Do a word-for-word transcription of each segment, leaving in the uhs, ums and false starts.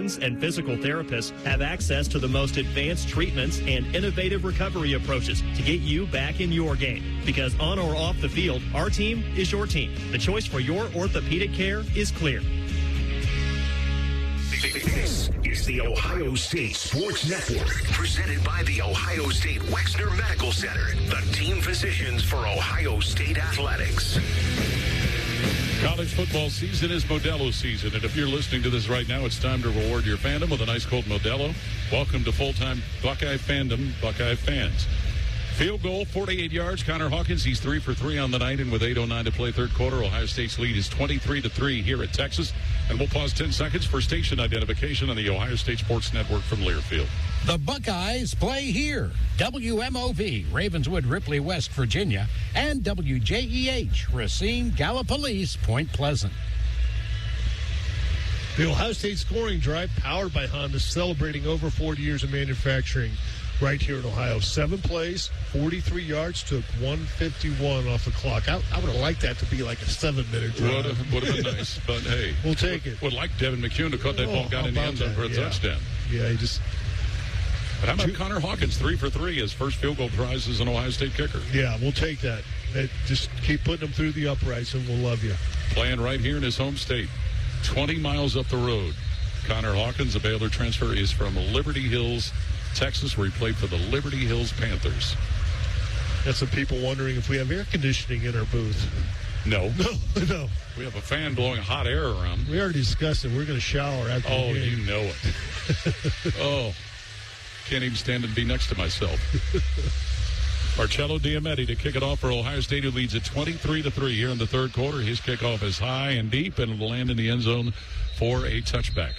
physicians and physical therapists have access to the most advanced treatments and innovative recovery approaches to get you back in your game. Because on or off the field, our team is your team. The choice for your orthopedic care is clear. This is the Ohio State Sports Network, presented by the Ohio State Wexner Medical Center, the team physicians for Ohio State athletics. College football season is Modelo season, and if you're listening to this right now, it's time to reward your fandom with a nice cold Modelo. Welcome to full-time Buckeye fandom, Buckeye fans. Field goal, forty-eight yards. Connor Hawkins, he's three for three on the night, and with eight oh nine to play third quarter, Ohio State's lead is twenty-three to three here at Texas. And we'll pause ten seconds for station identification on the Ohio State Sports Network from Learfield. The Buckeyes play here. W M O V, Ravenswood, Ripley, West Virginia, and W J E H, Racine, Gallipolis, Point Pleasant. The Ohio State scoring drive, powered by Honda, celebrating over forty years of manufacturing right here in Ohio. Seven plays, forty-three yards, took one fifty-one off the clock. I, I would have liked that to be like a seven-minute drive. Would have, would have been nice, but hey. We'll take would, it. Would like Devin McCune to cut that oh, ball, got in the end zone for a yeah. touchdown. Yeah, he just... But how about Connor Hawkins, three for three, his first field goal prize as an Ohio State kicker? Yeah, we'll take that. It, just keep putting them through the uprights, and we'll love you. Playing right here in his home state, twenty miles up the road. Connor Hawkins, a Baylor transfer, is from Liberty Hills, Texas, where he played for the Liberty Hills Panthers. Got some people wondering if we have air conditioning in our booth. No. No, no. We have a fan blowing hot air around. We already discussed it. We're going to shower after Oh, the game. you know it. Oh, can't even stand and be next to myself. Marcello Diametti to kick it off for Ohio State, who leads at twenty-three to three here in the third quarter. His kickoff is high and deep, and it'll land in the end zone for a touchback.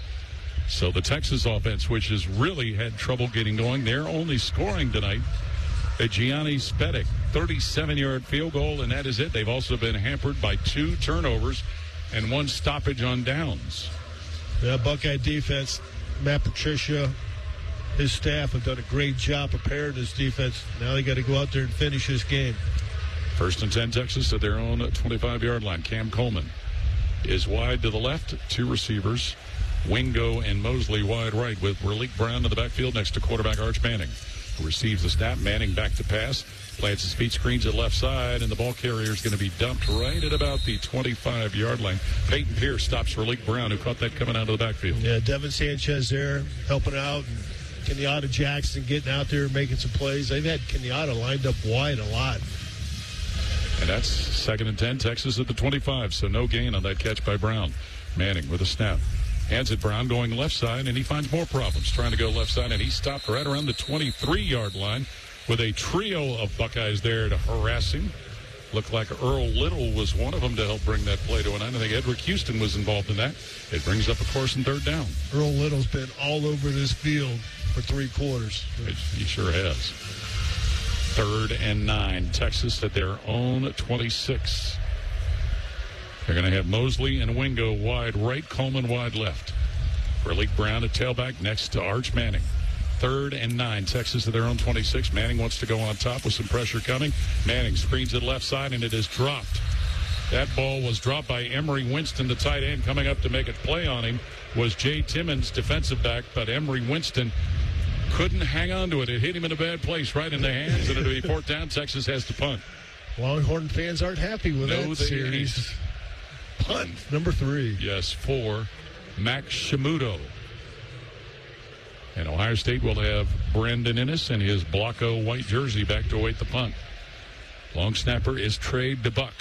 So the Texas offense, which has really had trouble getting going, they're only scoring tonight a Gianni Spedic thirty-seven-yard field goal, and that is it. They've also been hampered by two turnovers and one stoppage on downs. Yeah, Buckeye defense, Matt Patricia, his staff have done a great job preparing this defense. Now they got to go out there and finish this game. First and ten, Texas at their own twenty-five-yard line. Cam Coleman is wide to the left, two receivers. Wingo and Mosley wide right with Raleek Brown in the backfield next to quarterback Arch Manning, who receives the snap. Manning back to pass, plants his feet, screens at left side, and the ball carrier is going to be dumped right at about the twenty-five-yard line. Peyton Pierce stops Raleek Brown, who caught that coming out of the backfield. Yeah, Devin Sanchez there helping out, and Kenyatta Jackson getting out there and making some plays. They've had Kenyatta lined up wide a lot. And that's second and ten, Texas at the twenty-five, so no gain on that catch by Brown. Manning with a snap. Hands it Brown going left side, and he finds more problems trying to go left side, and he stopped right around the twenty-three-yard line with a trio of Buckeyes there to harass him. Looked like Earl Little was one of them to help bring that play to an end. I think Edric Houston was involved in that. It brings up a course and third down. Earl Little's been all over this field for three quarters. He sure has. Third and nine, Texas at their own twenty-six. They're going to have Mosley and Wingo wide right, Coleman wide left. Raleek Brown at tailback next to Arch Manning. Third and nine, Texas at their own twenty-six. Manning wants to go on top with some pressure coming. Manning screens it left side, and it is dropped. That ball was dropped by Emery Winston, the tight end. Coming up to make a play on him was Jay Timmons, defensive back, but Emery Winston couldn't hang on to it. It hit him in a bad place right in the hands, and it'll be fourth down. Texas has to punt. Longhorn fans aren't happy with no, that they series. Ain't. Punt number three. Yes, for Max Shamuto. And Ohio State will have Brandon Innes in his Blocko white jersey back to await the punt. Long snapper is Trey DeBuck.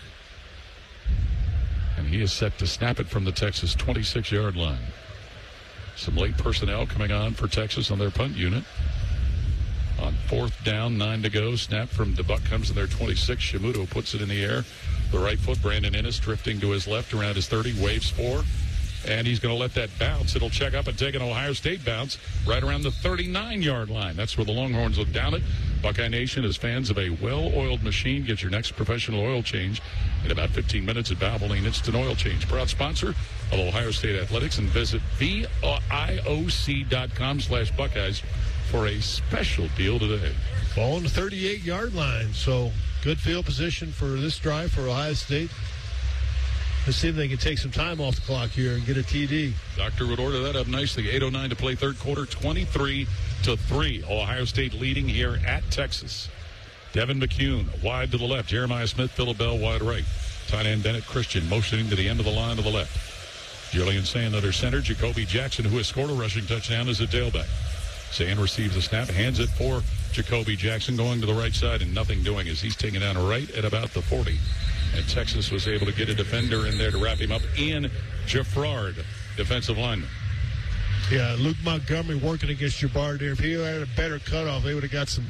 And he is set to snap it from the Texas twenty-six-yard line. Some late personnel coming on for Texas on their punt unit. On fourth down, nine to go. Snap from DeBuck comes in their twenty-six. Shamuto puts it in the air. The right foot, Brandon Innes drifting to his left around his thirty, waves four. And he's going to let that bounce. It'll check up and take an Ohio State bounce right around the thirty-nine-yard line. That's where the Longhorns look down it. Buckeye Nation is fans of a well-oiled machine. Get your next professional oil change in about fifteen minutes at Valvoline Instant Oil Change. Proud sponsor of Ohio State Athletics. And visit V I O C dot com slash Buckeyes for a special deal today. Ball on the thirty-eight-yard line. So good field position for this drive for Ohio State. Let's see if they can take some time off the clock here and get a T D. Doctor would order that up nicely. eight oh nine to play third quarter, twenty-three to three. Ohio State leading here at Texas. Devin McCune wide to the left. Jeremiah Smith, Phillip Bell wide right. Tight end Bennett Christian motioning to the end of the line to the left. Julian Sand under center. Jacoby Jackson, who has scored a rushing touchdown, is a tailback. Sand receives the snap, hands it for Jacoby Jackson, going to the right side and nothing doing as he's taken down right at about the forty. And Texas was able to get a defender in there to wrap him up. Ian Jaffrard, defensive lineman. Yeah, Luke Montgomery working against Jabbar there. If he had a better cutoff, they would have got some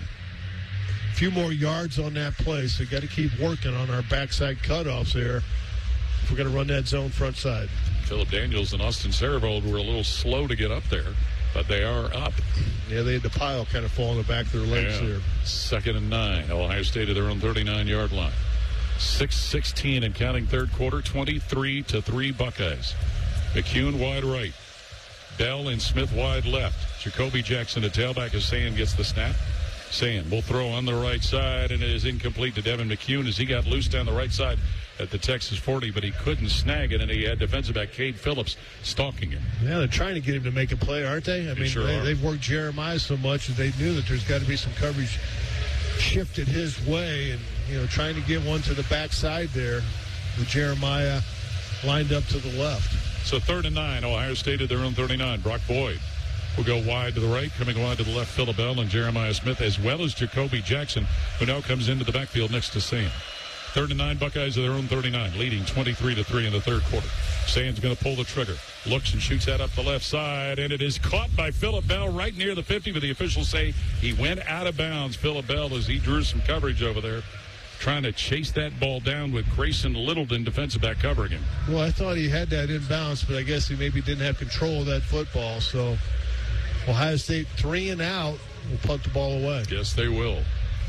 few more yards on that play. So you got to keep working on our backside cutoffs there if we're going to run that zone front side. Philip Daniels and Austin Sarivold were a little slow to get up there, but they are up. Yeah, they had the pile kind of fall on the back of their legs yeah. there. Second and nine. Ohio State at their own thirty-nine-yard line. six sixteen and counting third quarter, twenty-three to three Buckeyes. McCune wide right. Bell and Smith wide left. Jacoby Jackson, a tailback, as Sand gets the snap. Sand will throw on the right side, and it is incomplete to Devin McCune as he got loose down the right side at the Texas forty, but he couldn't snag it, and he had defensive back Cade Phillips stalking him. Yeah, they're trying to get him to make a play, aren't they? I They mean, sure they, are. they've worked Jeremiah so much that they knew that there's got to be some coverage shifted his way, and, you know, trying to get one to the backside there with Jeremiah lined up to the left. So third and nine, Ohio State at their own thirty-nine. Brock Boyd will go wide to the right, coming wide to the left, Phillip Bell and Jeremiah Smith, as well as Jacoby Jackson, who now comes into the backfield next to Sand. Third and nine, Buckeyes at their own thirty-nine, leading twenty-three to three in the third quarter. Sand's going to pull the trigger, looks and shoots that up the left side, and it is caught by Phillip Bell right near the fifty, but the officials say he went out of bounds. Phillip Bell, as he drew some coverage over there, trying to chase that ball down with Grayson Littleton, defensive back, covering him. Well, I thought he had that in bounds, but I guess he maybe didn't have control of that football. So Ohio State three and out will punt the ball away. Yes, they will.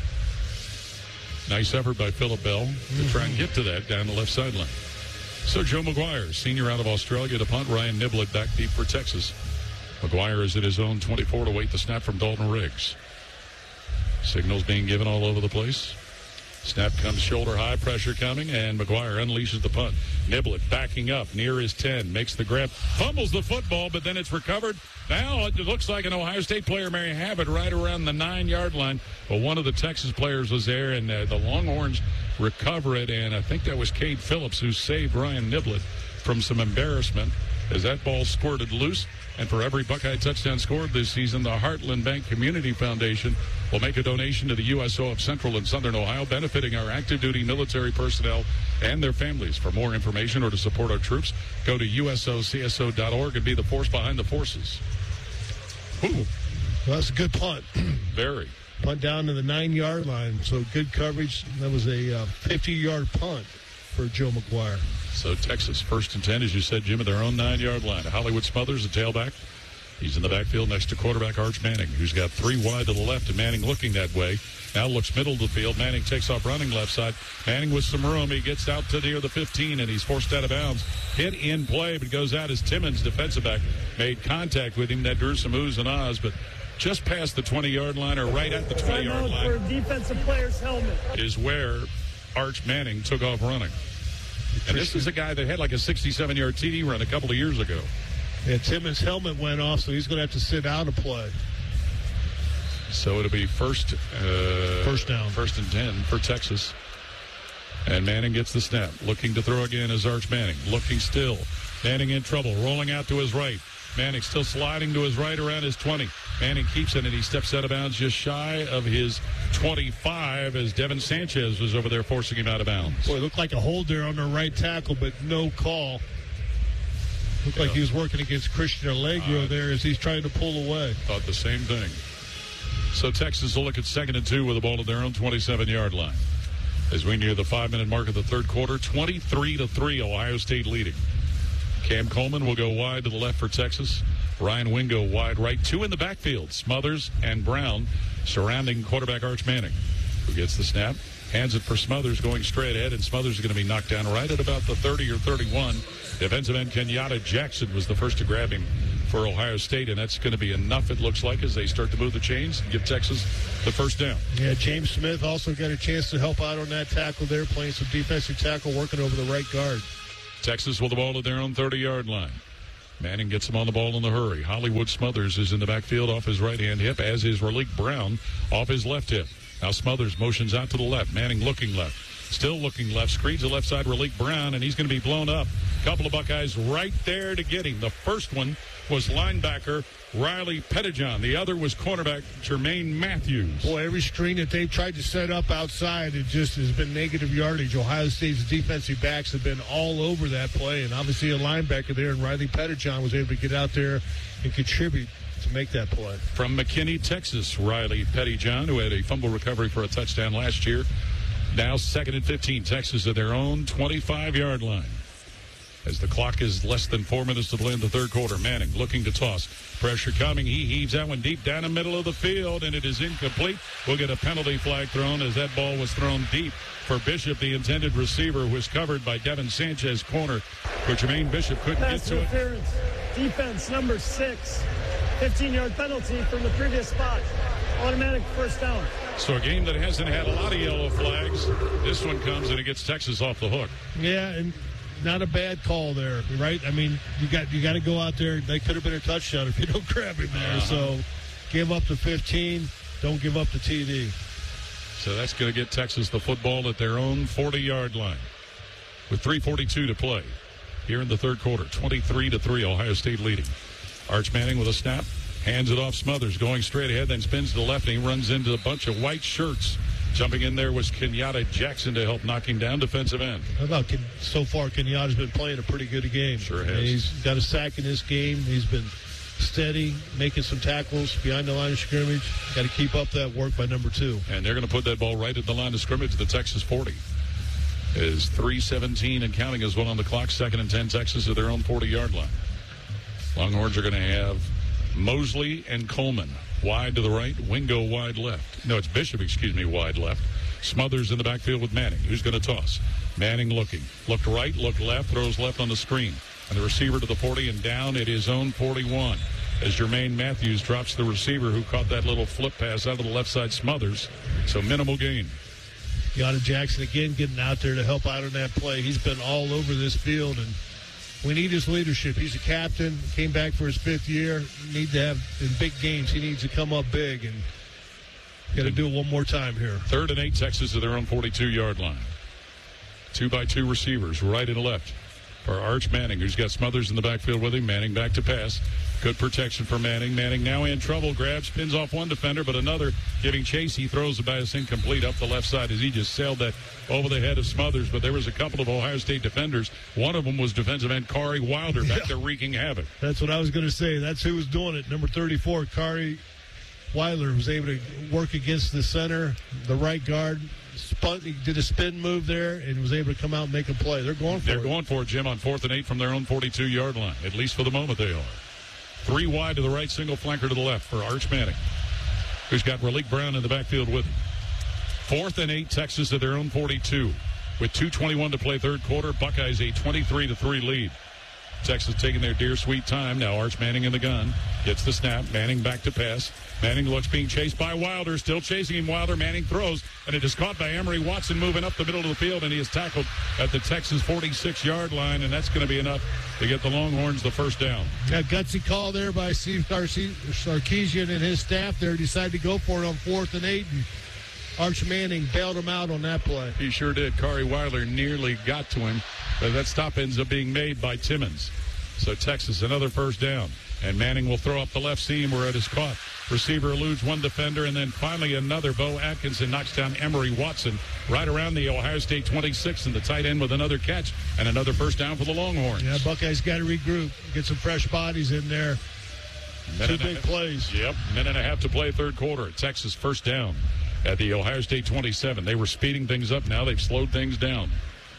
Nice effort by Phillip Bell to try and get to that down the left sideline. So Joe McGuire, senior out of Australia, to punt. Ryan Niblett back deep for Texas. McGuire is at his own twenty-four to wait the snap from Dalton Riggs. Signals being given all over the place. Snap comes shoulder high, pressure coming, and McGuire unleashes the punt. Niblett backing up near his ten, makes the grab, fumbles the football, but then it's recovered. Now it looks like an Ohio State player may have it right around the nine-yard line, but one of the Texas players was there, and uh, the Longhorns recover it, and I think that was Cade Phillips who saved Ryan Niblett from some embarrassment as that ball squirted loose. And for every Buckeye touchdown scored this season, the Heartland Bank Community Foundation will make a donation to the U S O of Central and Southern Ohio, benefiting our active duty military personnel and their families. For more information or to support our troops, go to U S O C S O dot org and be the force behind the forces. Ooh. Well, that's a good punt. Very. Punt down to the nine-yard line, so good coverage. That was a fifty-yard uh, punt for Joe McGuire. So Texas first and ten, as you said, Jim, at their own nine-yard line. Hollywood Smothers, the tailback. He's in the backfield next to quarterback Arch Manning, who's got three wide to the left, and Manning looking that way. Now looks middle of the field. Manning takes off running left side. Manning with some room. He gets out to near the fifteen, and he's forced out of bounds. Hit in play, but goes out as Timmons, defensive back, made contact with him. That drew some oohs and ahs, but just past the twenty-yard line, or right at the twenty-yard line, for a defensive player's helmet, is where Arch Manning took off running. And this is a guy that had like a sixty-seven-yard T D run a couple of years ago. Yeah, Timmons' helmet went off, so he's going to have to sit out a play. So it'll be first, uh, first down, first and ten for Texas. And Manning gets the snap. Looking to throw again is Arch Manning. Looking still. Manning in trouble. Rolling out to his right. Manning still sliding to his right around his twenty. Manning keeps it, and he steps out of bounds just shy of his twenty-five as Devin Sanchez was over there forcing him out of bounds. Boy, it looked like a hold there on the right tackle, but no call. Looked yeah. like he was working against Christian Allegro uh, there as he's trying to pull away. Thought the same thing. So Texas will look at second and two with the ball at their own twenty-seven-yard line. As we near the five-minute mark of the third quarter, twenty-three to three, Ohio State leading. Cam Coleman will go wide to the left for Texas. Ryan Wingo wide right. Two in the backfield, Smothers and Brown, surrounding quarterback Arch Manning, who gets the snap, hands it for Smothers going straight ahead, and Smothers is going to be knocked down right at about the thirty or thirty-one. Defensive end Kenyatta Jackson was the first to grab him for Ohio State, and that's going to be enough, it looks like, as they start to move the chains and give Texas the first down. Yeah, James Smith also got a chance to help out on that tackle there, playing some defensive tackle, working over the right guard. Texas with the ball at their own thirty-yard line. Manning gets him on the ball in the hurry. Hollywood Smothers is in the backfield off his right-hand hip, as is Raleek Brown off his left hip. Now Smothers motions out to the left. Manning looking left. Still looking left. Screens the left side, Raleek Brown, and he's going to be blown up. Couple of Buckeyes right there to get him. The first one was linebacker Riley Pettijohn. The other was cornerback Jermaine Matthews. Boy, every screen that they've tried to set up outside, it just has been negative yardage. Ohio State's defensive backs have been all over that play, and obviously a linebacker there, and Riley Pettijohn was able to get out there and contribute to make that play. From McKinney, Texas, Riley Pettijohn, who had a fumble recovery for a touchdown last year. Now second and fifteen, Texas at their own twenty-five-yard line. As the clock is less than four minutes to play in the third quarter, Manning looking to toss. Pressure coming. He heaves that one deep down the middle of the field, and it is incomplete. We'll get a penalty flag thrown as that ball was thrown deep for Bishop, the intended receiver, who was covered by Devin Sanchez, corner, where Jermaine Bishop couldn't Pass get to interference. it. Defense number six. fifteen-yard penalty from the previous spot. Automatic first down. So a game that hasn't had a lot of yellow flags, this one comes and it gets Texas off the hook. Yeah, and not a bad call there, right? I mean, you got you got to go out there. They could have been a touchdown if you don't grab him there. Uh-huh. So give up the fifteen. Don't give up the T D. So that's going to get Texas the football at their own forty-yard line with three forty-two to play here in the third quarter. twenty-three to three, Ohio State leading. Arch Manning with a snap. Hands it off. Smothers going straight ahead, then spins to the left, and he runs into a bunch of white shirts. Jumping in there was Kenyatta Jackson to help knock him down, defensive end. How about Ken, so far, Kenyatta's been playing a pretty good game. Sure has. And he's got a sack in this game. He's been steady, making some tackles behind the line of scrimmage. Got to keep up that work by number two. And they're going to put that ball right at the line of scrimmage, the Texas forty. Is three seventeen and counting as well on the clock. Second and ten, Texas at their own forty-yard line. Longhorns are going to have Mosley and Coleman wide to the right, Wingo wide left. No, it's Bishop, excuse me, wide left. Smothers in the backfield with Manning. Who's going to toss? Manning looking. Looked right, looked left, throws left on the screen. And the receiver to the forty and down at his own forty-one. As Jermaine Matthews drops the receiver who caught that little flip pass out of the left side, Smothers. So minimal gain. Kenyatta Jackson again getting out there to help out on that play. He's been all over this field, and we need his leadership. He's a captain, came back for his fifth year. Need to have, in big games, he needs to come up big, and got to do it one more time here. Third and eight, Texas at their own forty-two-yard line. Two by two receivers, right and left, for Arch Manning, who's got Smothers in the backfield with him. Manning back to pass. Good protection for Manning. Manning now in trouble. Grabs, spins off one defender, but another giving chase. He throws the pass incomplete up the left side as he just sailed that over the head of Smothers. But there was a couple of Ohio State defenders. One of them was defensive end Kari Wilder back yeah. there wreaking havoc. That's what I was going to say. That's who was doing it. Number thirty-four, Kari Wilder, was able to work against the center, the right guard. Spun, he did a spin move there and was able to come out and make a play. They're going for They're it. They're going for it, Jim, on fourth and eight from their own forty-two-yard line. At least for the moment they are. Three wide to the right, single flanker to the left for Arch Manning, who's got Raleek Brown in the backfield with him. Fourth and eight, Texas at their own forty-two. With two twenty-one to play third quarter, Buckeyes a twenty-three to three lead. Texas taking their dear sweet time. Now Arch Manning in the gun. Gets the snap. Manning back to pass. Manning looks being chased by Wilder. Still chasing him. Wilder. Manning throws. And it is caught by Emery Watson moving up the middle of the field. And he is tackled at the Texas forty-six-yard line. And that's going to be enough to get the Longhorns the first down. Yeah, gutsy call there by Steve Sarkisian and his staff there. Decided to go for it on fourth and eight. And Arch Manning bailed him out on that play. He sure did. Kari Wilder nearly got to him. But that stop ends up being made by Timmons. So Texas, another first down. And Manning will throw up the left seam where it is caught. Receiver eludes one defender, and then finally another. Bo Atkinson knocks down Emery Watson right around the Ohio State twenty-six, and the tight end with another catch and another first down for the Longhorns. Yeah, Buckeyes got to regroup, get some fresh bodies in there. Two big half, plays. Yep, minute and a half to play third quarter. Texas first down at the Ohio State twenty-seven. They were speeding things up. Now they've slowed things down.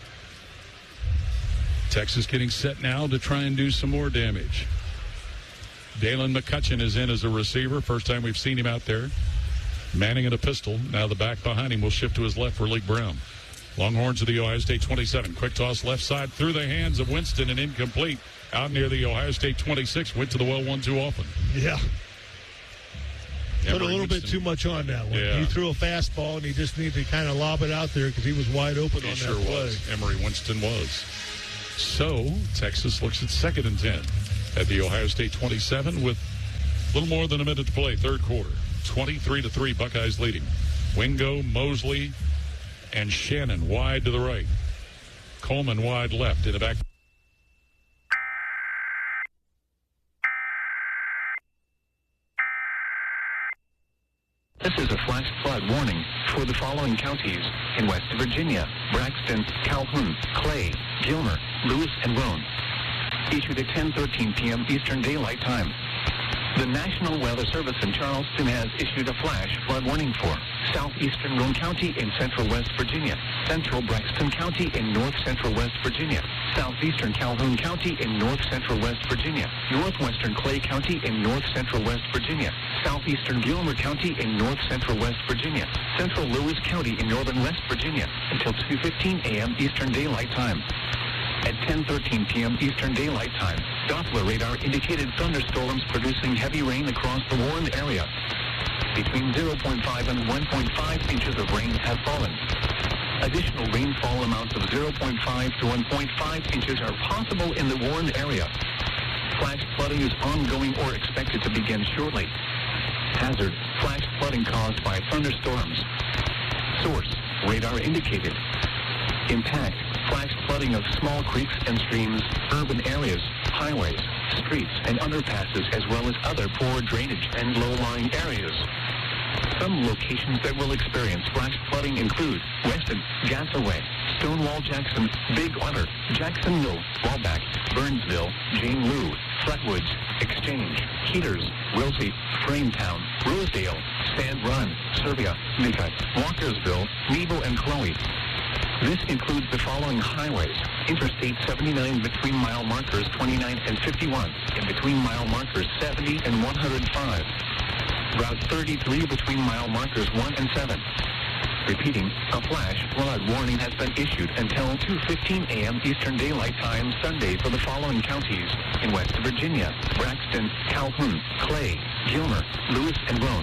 Texas getting set now to try and do some more damage. Dalen McCutcheon is in as a receiver. First time we've seen him out there. Manning in a pistol. Now the back behind him will shift to his left for Raleek Brown. Longhorns of the Ohio State twenty-seven. Quick toss left side through the hands of Winston and incomplete. Out near the Ohio State twenty-six. Went to the well one too often. Yeah. Put Emery a little Winston. bit too much on that one. Yeah. He threw a fastball, and he just needed to kind of lob it out there because he was wide open He on sure that play. was. Emery Winston was. So Texas looks at second and ten at the Ohio State twenty-seven with a little more than a minute to play, third quarter. twenty-three to three, Buckeyes leading. Wingo, Mosley, and Shannon wide to the right. Coleman wide left in the back. This is a flash flood warning for the following counties in West Virginia: Braxton, Calhoun, Clay, Gilmer, Lewis, and Roane. Issued at ten thirteen p.m. Eastern Daylight Time. The National Weather Service in Charleston has issued a flash flood warning for southeastern Roane County in central West Virginia, central Braxton County in north central West Virginia, southeastern Calhoun County in north central West Virginia, northwestern Clay County in north central West Virginia, southeastern Gilmer County in north central West Virginia, central Lewis County in northern West Virginia until two fifteen a.m. Eastern Daylight Time. At ten thirteen p.m. Eastern Daylight Time, Doppler radar indicated thunderstorms producing heavy rain across the warned area. Between zero point five and one point five inches of rain have fallen. Additional rainfall amounts of zero point five to one point five inches are possible in the warned area. Flash flooding is ongoing or expected to begin shortly. Hazard: flash flooding caused by thunderstorms. Source: radar indicated. Impact: flash flooding of small creeks and streams, urban areas, highways, streets, and underpasses, as well as other poor drainage and low-lying areas. Some locations that will experience flash flooding include Weston, Gassaway, Stonewall Jackson, Big Otter, Jackson Mill, Wallback, Burnsville, Jane Lou, Flatwoods, Exchange, Heaters, Wilsey, Frametown, Rosedale, Sand Run, Serbia, Midcut, Walkersville, Nebo, and Chloe. This includes the following highways: Interstate seventy-nine between mile markers twenty-nine and fifty-one, and between mile markers seventy and one hundred five. Route thirty-three between mile markers one and seven. Repeating, a flash flood warning has been issued until two fifteen a.m. Eastern Daylight Time Sunday for the following counties in West Virginia: Braxton, Calhoun, Clay, Gilmer, Lewis, and Roane.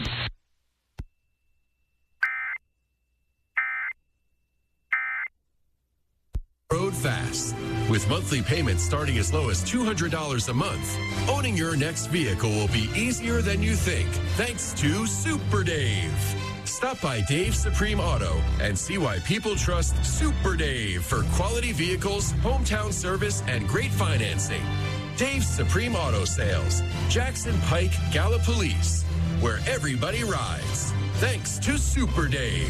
Road fast. With monthly payments starting as low as two hundred dollars a month, owning your next vehicle will be easier than you think, thanks to Super Dave. Stop by Dave's Supreme Auto and see why people trust Super Dave for quality vehicles, hometown service, and great financing. Dave's Supreme Auto Sales, Jackson Pike, Gallipolis, where everybody rides. Thanks to Super Dave.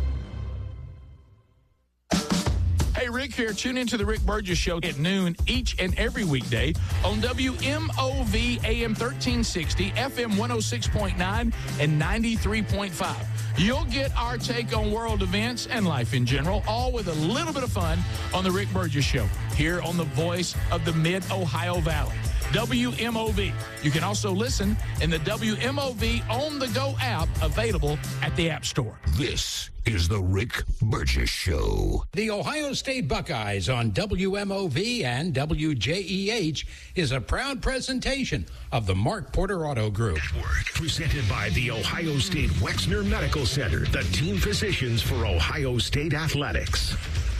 Hey, Rick here. Tune into the Rick Burgess Show at noon each and every weekday on W M O V A M thirteen sixty, F M one oh six point nine, and ninety-three point five. You'll get our take on world events and life in general, all with a little bit of fun on the Rick Burgess Show, here on the voice of the Mid-Ohio Valley, W M O V. You can also listen in the W M O V On The Go app, available at the App Store. This is the Rick Burgess Show. The Ohio State Buckeyes on W M O V and W J E H is a proud presentation of the Mark Porter Auto Group. Network, presented by the Ohio State Wexner Medical Center, the team physicians for Ohio State athletics.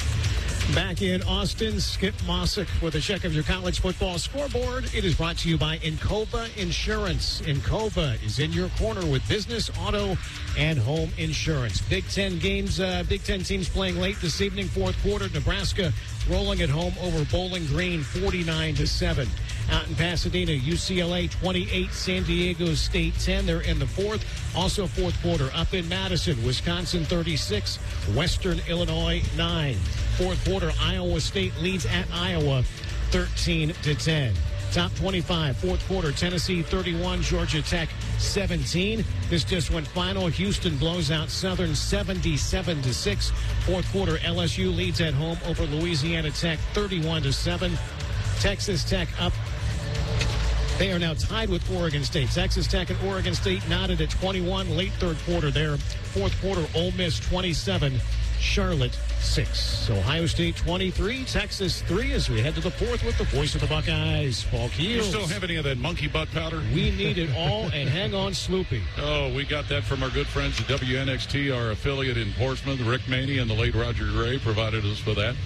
Back in Austin, Skip Mossick with a check of your college football scoreboard. It is brought to you by Encova Insurance. Encova is in your corner with business, auto, and home insurance. Big Ten games, uh, Big Ten teams playing late this evening, fourth quarter. Nebraska rolling at home over Bowling Green, forty-nine to seven. Out in Pasadena, U C L A twenty-eight, San Diego State ten. They're in the fourth. Also fourth quarter. Up in Madison, Wisconsin thirty-six, Western Illinois nine. Fourth quarter, Iowa State leads at Iowa thirteen to ten. Top twenty-five, fourth quarter, Tennessee thirty-one, Georgia Tech seventeen. This just went final. Houston blows out Southern seventy-seven to six. Fourth quarter, L S U leads at home over Louisiana Tech thirty-one to seven. Texas Tech up. They are now tied with Oregon State. Texas Tech and Oregon State knotted at twenty-one. Late third quarter there. Fourth quarter, Ole Miss twenty-seven, Charlotte six. Ohio State twenty-three, Texas three, as we head to the fourth with the voice of the Buckeyes, Paul Keels. You still have any of that monkey butt powder? We need it all, and hang on, Sloopy. Oh, we got that from our good friends at W N X T, our affiliate in Portsmouth. Rick Maney and the late Roger Gray provided us with that.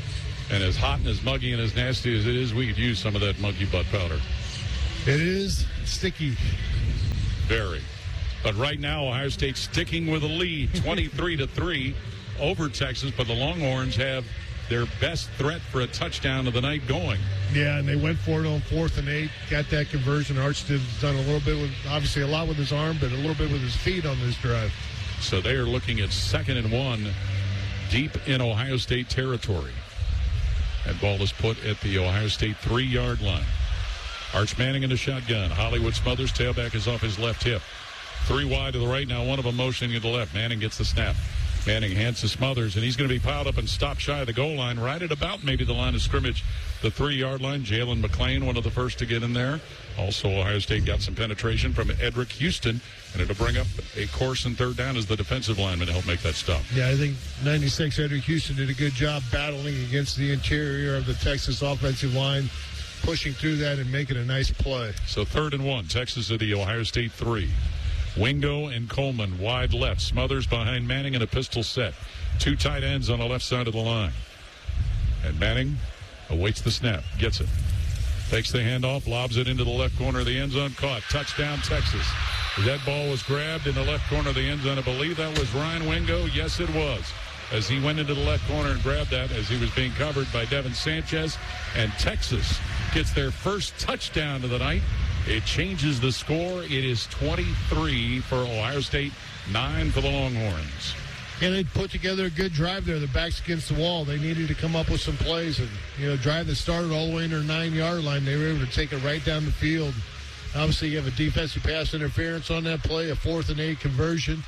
And as hot and as muggy and as nasty as it is, we could use some of that monkey butt powder. It is sticky. Very. But right now, Ohio State sticking with a lead, twenty-three to three over Texas. But the Longhorns have their best threat for a touchdown of the night going. Yeah, and they went for it on fourth and eight, got that conversion. Archstead has done a little bit with, obviously a lot with his arm, but a little bit with his feet on this drive. So they are looking at second and one deep in Ohio State territory. And ball is put at the Ohio State three-yard line. Arch Manning in the shotgun. Hollywood Smothers, tailback is off his left hip. Three wide to the right now, one of them motioning to the left. Manning gets the snap. Manning hands to Smothers, and he's going to be piled up and stopped shy of the goal line, right at about maybe the line of scrimmage, the three-yard line. Jalen McClain, one of the first to get in there. Also, Ohio State got some penetration from Edric Houston, and it'll bring up a course and third down as the defensive lineman to help make that stop. Yeah, I think ninety-six Edric Houston did a good job battling against the interior of the Texas offensive line, pushing through that and making a nice play. So third and one, Texas at the Ohio State three. Wingo and Coleman wide left. Smothers behind Manning in a pistol set. Two tight ends on the left side of the line. And Manning awaits the snap. Gets it. Takes the handoff. Lobs it into the left corner of the end zone. Caught. Touchdown, Texas. That ball was grabbed in the left corner of the end zone. I believe that was Ryan Wingo. Yes, it was. As he went into the left corner and grabbed that as he was being covered by Devin Sanchez. And Texas gets their first touchdown of the night. It changes the score. It is twenty-three for Ohio State, nine for the Longhorns. And they put together a good drive there. The back's against the wall. They needed to come up with some plays. And, you know, drive that started all the way in their nine-yard line. They were able to take it right down the field. Obviously, you have a defensive pass interference on that play, a fourth and eight conversion.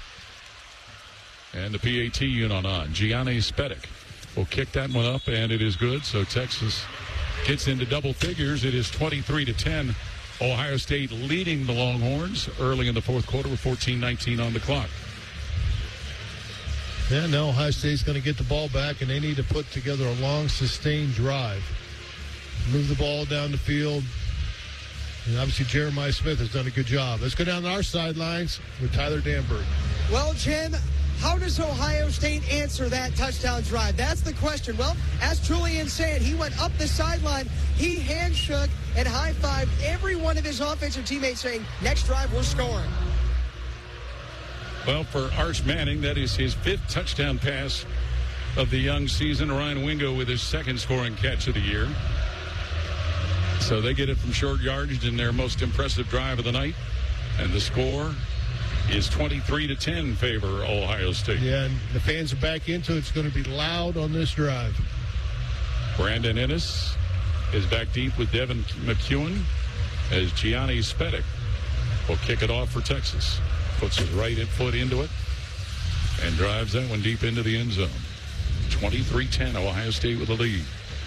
And the P A T unit on. Gianni Spedic will kick that one up, and it is good. So Texas gets into double figures. It is twenty-three to ten. Ohio State leading the Longhorns early in the fourth quarter with fourteen nineteen on the clock. Yeah, now Ohio State's going to get the ball back, and they need to put together a long, sustained drive. Move the ball down the field. And obviously, Jeremiah Smith has done a good job. Let's go down to our sidelines with Tyler Danberg. Well, Jim, how does Ohio State answer that touchdown drive? That's the question. Well, as Julian said, he went up the sideline. He handshook and high-fived every one of his offensive teammates saying, next drive, we're scoring. Well, for Arch Manning, that is his fifth touchdown pass of the young season. Ryan Wingo with his second scoring catch of the year. So they get it from short yardage in their most impressive drive of the night. And the score is twenty-three to ten favor Ohio State. Yeah, and the fans are back into it. It's going to be loud on this drive. Brandon Ennis is back deep with Devin McEwen as Gianni Spedic will kick it off for Texas. Puts his right foot into it and drives that one deep into the end zone. twenty-three ten, Ohio State with the lead.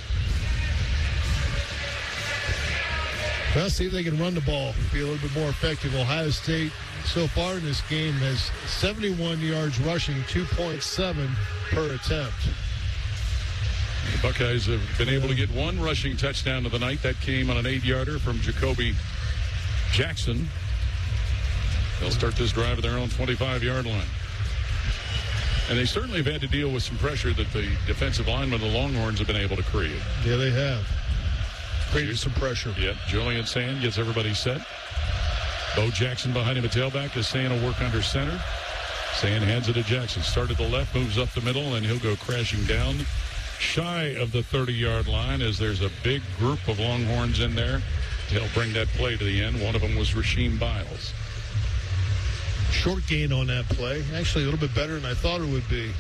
Well, see if they can run the ball, be a little bit more effective. Ohio State, so far in this game, has seventy-one yards rushing, two point seven per attempt. The Buckeyes have been able to get one rushing touchdown of the night. That came on an eight-yarder from Jacoby Jackson. They'll start this drive at their own twenty-five-yard line. And they certainly have had to deal with some pressure that the defensive linemen of the Longhorns have been able to create. Yeah, they have. Created some pressure. Yep, Julian Sand gets everybody set. Bo Jackson behind him at tailback as Sand will work under center. Sand hands it to Jackson. Start at the left, moves up the middle, and he'll go crashing down shy of the thirty-yard line as there's a big group of Longhorns in there. He'll bring that play to the end. One of them was Rasheem Biles. Short gain on that play. Actually, a little bit better than I thought it would be.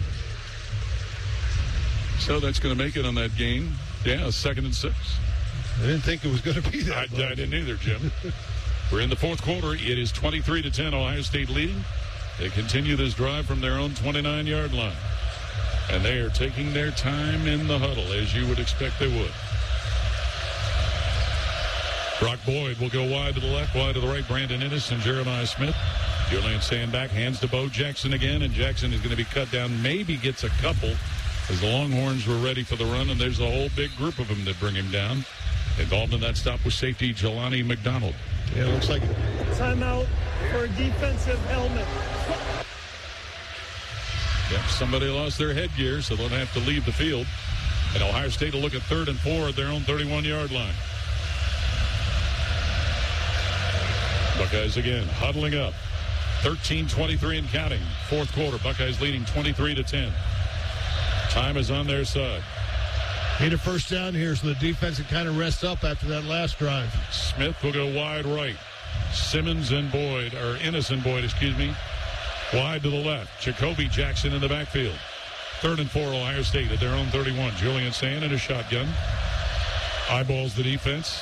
So that's going to make it on that gain. Yeah, second and six. I didn't think it was going to be that. I, I didn't either, Jim. We're in the fourth quarter. It is twenty-three to ten, Ohio State leading. They continue this drive from their own twenty-nine-yard line. And they are taking their time in the huddle, as you would expect they would. Brock Boyd will go wide to the left, wide to the right. Brandon Ennis and Jeremiah Smith. Julian Sandback hands to Bo Jackson again, and Jackson is going to be cut down. Maybe gets a couple as the Longhorns were ready for the run, and there's a whole big group of them that bring him down. Involved in that stop was safety Jelani McDonald. Yeah, it looks like it. Timeout for a defensive helmet. Yep, somebody lost their headgear, so they'll have to leave the field. And Ohio State will look at third and four at their own thirty-one-yard line. Buckeyes again huddling up. thirteen twenty-three and counting. Fourth quarter, Buckeyes leading twenty-three to ten. Time is on their side. Need a first down here so the defense can kind of rest up after that last drive. Smith will go wide right. Simmons and Boyd, or Ennis and Boyd, excuse me, wide to the left. Jacoby Jackson in the backfield. Third and four, Ohio State at their own thirty-one. Julian Sand in a shotgun. Eyeballs the defense.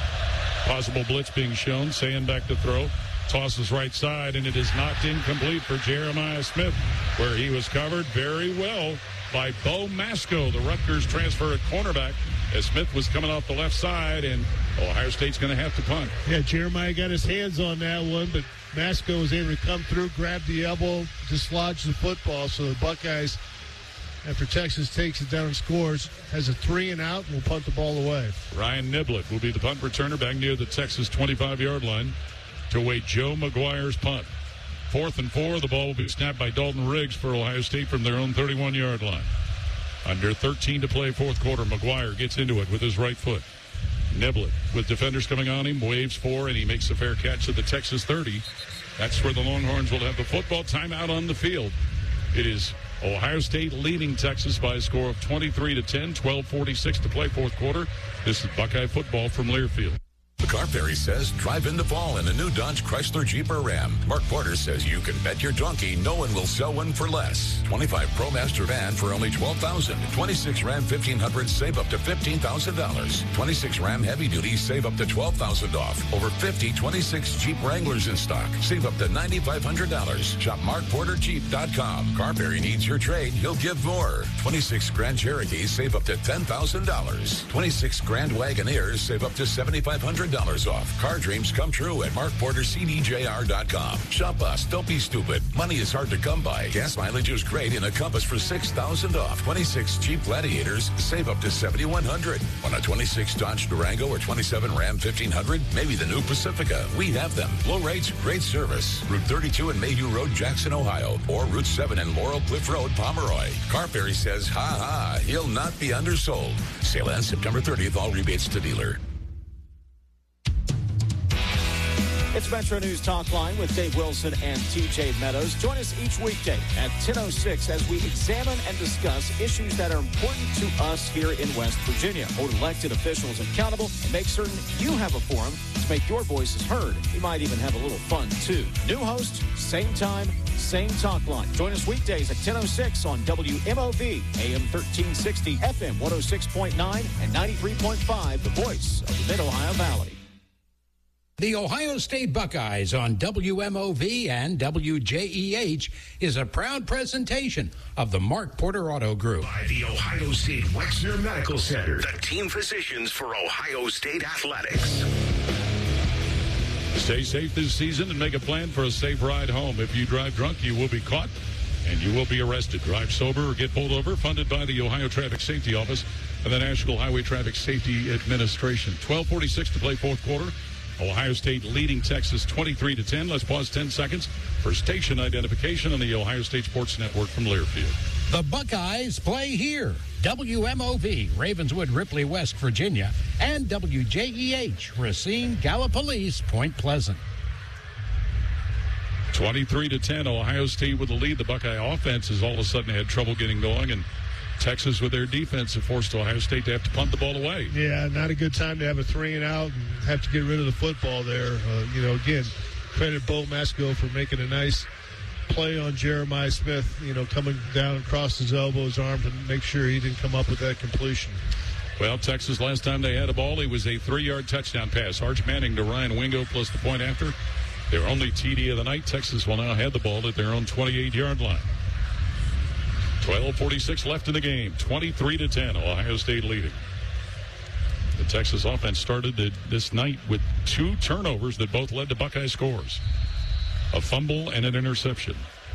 Possible blitz being shown. Sand back to throw. Tosses right side, and it is knocked incomplete for Jeremiah Smith, where he was covered very well by Bo Masco, the Rutgers transfer at cornerback, as Smith was coming off the left side, and Ohio State's going to have to punt. Yeah, Jeremiah got his hands on that one, but Masco was able to come through, grab the elbow, dislodge the football, so the Buckeyes, after Texas takes it down and scores, has a three and out and will punt the ball away. Ryan Niblett will be the punt returner back near the Texas twenty-five-yard line to await Joe McGuire's punt. Fourth and four, the ball will be snapped by Dalton Riggs for Ohio State from their own thirty-one-yard line. Under thirteen to play, fourth quarter, McGuire gets into it with his right foot. Niblett, with defenders coming on him, waves for, and he makes a fair catch at the Texas thirty. That's where the Longhorns will have the football timeout on the field. It is Ohio State leading Texas by a score of twenty-three to ten, twelve forty-six to play, fourth quarter. This is Buckeye football from Learfield. Carberry says drive in the fall in a new Dodge Chrysler Jeep or Ram. Mark Porter says you can bet your donkey no one will sell one for less. twenty-five ProMaster van for only twelve thousand dollars. twenty-six Ram fifteen hundred save up to fifteen thousand dollars. twenty-six Ram Heavy Duty save up to twelve thousand dollars off. Over fifty twenty-six Jeep Wranglers in stock. Save up to nine thousand five hundred dollars. Shop mark porter jeep dot com. Carberry needs your trade. He'll give more. twenty-six Grand Cherokees save up to ten thousand dollars. twenty-six Grand Wagoneers save up to seven thousand five hundred dollars off. Car dreams come true at mark porter c d j r dot com. Shop us. Don't be stupid. Money is hard to come by. Gas mileage is great in a Compass for six thousand dollars off. twenty-six Jeep Gladiators save up to seven thousand one hundred dollars. Want a twenty-six Dodge Durango or twenty-seven Ram fifteen hundred? Maybe the new Pacifica. We have them. Low rates, great service. Route thirty-two and Mayhew Road, Jackson, Ohio. Or Route seven and Laurel Cliff Road, Pomeroy. Carberry says, ha ha, he'll not be undersold. Sale ends September thirtieth. All rebates to dealer. It's Metro News Talk Line with Dave Wilson and T J Meadows. Join us each weekday at ten oh six as we examine and discuss issues that are important to us here in West Virginia. Hold elected officials accountable and make certain you have a forum to make your voices heard. You might even have a little fun, too. New host, same time, same talk line. Join us weekdays at ten oh six on W M O V, A M thirteen sixty, F M one oh six point nine, and ninety-three point five, the voice of the Mid-Ohio Valley. The Ohio State Buckeyes on W M O V and W J E H is a proud presentation of the Mark Porter Auto Group. By the Ohio State Wexner Medical Center, the team physicians for Ohio State Athletics. Stay safe this season and make a plan for a safe ride home. If you drive drunk, you will be caught and you will be arrested. Drive sober or get pulled over. Funded by the Ohio Traffic Safety Office and the National Highway Traffic Safety Administration. twelve forty-six to play fourth quarter. Ohio State leading Texas twenty-three to ten. Let's pause ten seconds for station identification on the Ohio State Sports Network from Learfield. The Buckeyes play here. W M O V, Ravenswood, Ripley, West Virginia, and W J E H, Racine, Gallipolis, Point Pleasant. twenty-three to ten, Ohio State with the lead. The Buckeye offense has all of a sudden had trouble getting going, and Texas with their defense have forced Ohio State to have to punt the ball away. Yeah, not a good time to have a three and out and have to get rid of the football there. Uh, you know, again, credit Bo Masco for making a nice play on Jeremiah Smith, you know, coming down across his elbow, his arm to make sure he didn't come up with that completion. Well, Texas, last time they had a ball, it was a three-yard touchdown pass. Arch Manning to Ryan Wingo plus the point after. Their only T D of the night. Texas will now have the ball at their own twenty-eight-yard line. twelve forty-six left in the game. twenty-three to ten. Ohio State leading. The Texas offense started this night with two turnovers that both led to Buckeye scores. A fumble and an interception.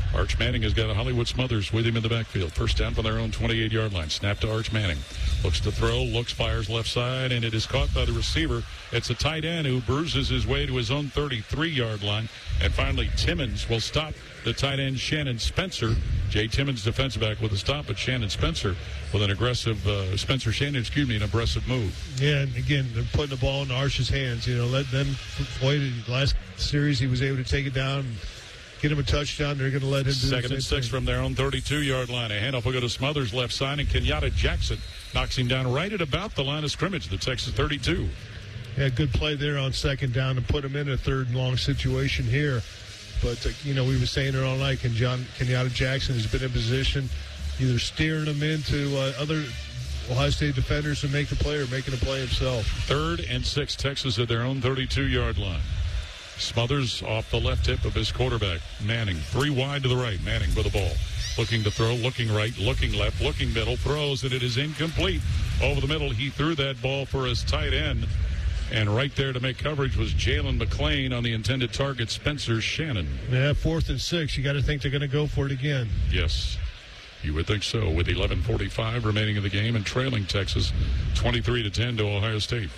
Arch Manning has got a Hollywood Smothers with him in the backfield. First down from their own twenty-eight-yard line. Snap to Arch Manning. Looks to throw, looks, fires left side, and it is caught by the receiver. It's a tight end who bruises his way to his own thirty-three-yard line. And finally, Timmons will stop the tight end, Shannon Spencer. Jay Timmons, defensive back, with a stop, but Shannon Spencer with an aggressive, uh, Spencer Shannon, excuse me, an aggressive move. Yeah, and again, they're putting the ball in Arch's hands. You know, let them wait. Last series, he was able to take it down and get him a touchdown. They're going to let him do Second and six from their own thirty-two-yard line. A handoff will go to Smothers left side, and Kenyatta Jackson knocks him down right at about the line of scrimmage, the Texas thirty-two. Yeah, good play there on second down to put him in a third and long situation here. But, uh, you know, we were saying it all night, and John Kenyatta Jackson has been in position, either steering them into uh, other Ohio State defenders to make the play or making a play himself. Third and six, Texas at their own thirty-two-yard line. Smothers off the left hip of his quarterback, Manning. Three wide to the right. Manning with the ball. Looking to throw, looking right, looking left, looking middle. Throws, and it is incomplete. Over the middle, he threw that ball for his tight end. And right there to make coverage was Jalen McClain on the intended target, Spencer Shannon. Yeah, fourth and six. You got to think they're going to go for it again. Yes, you would think so. With eleven forty-five remaining in the game and trailing Texas twenty-three to ten to Ohio State.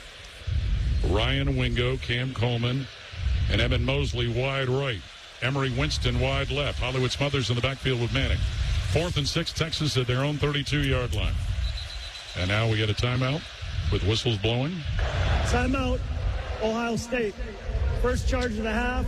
Ryan Wingo, Cam Coleman, and Evan Mosley wide right. Emery Winston wide left. Hollywood Smothers in the backfield with Manning. Fourth and six, Texas at their own thirty-two-yard line. And now we get a timeout with whistles blowing. Timeout, Ohio State. First charge of the half,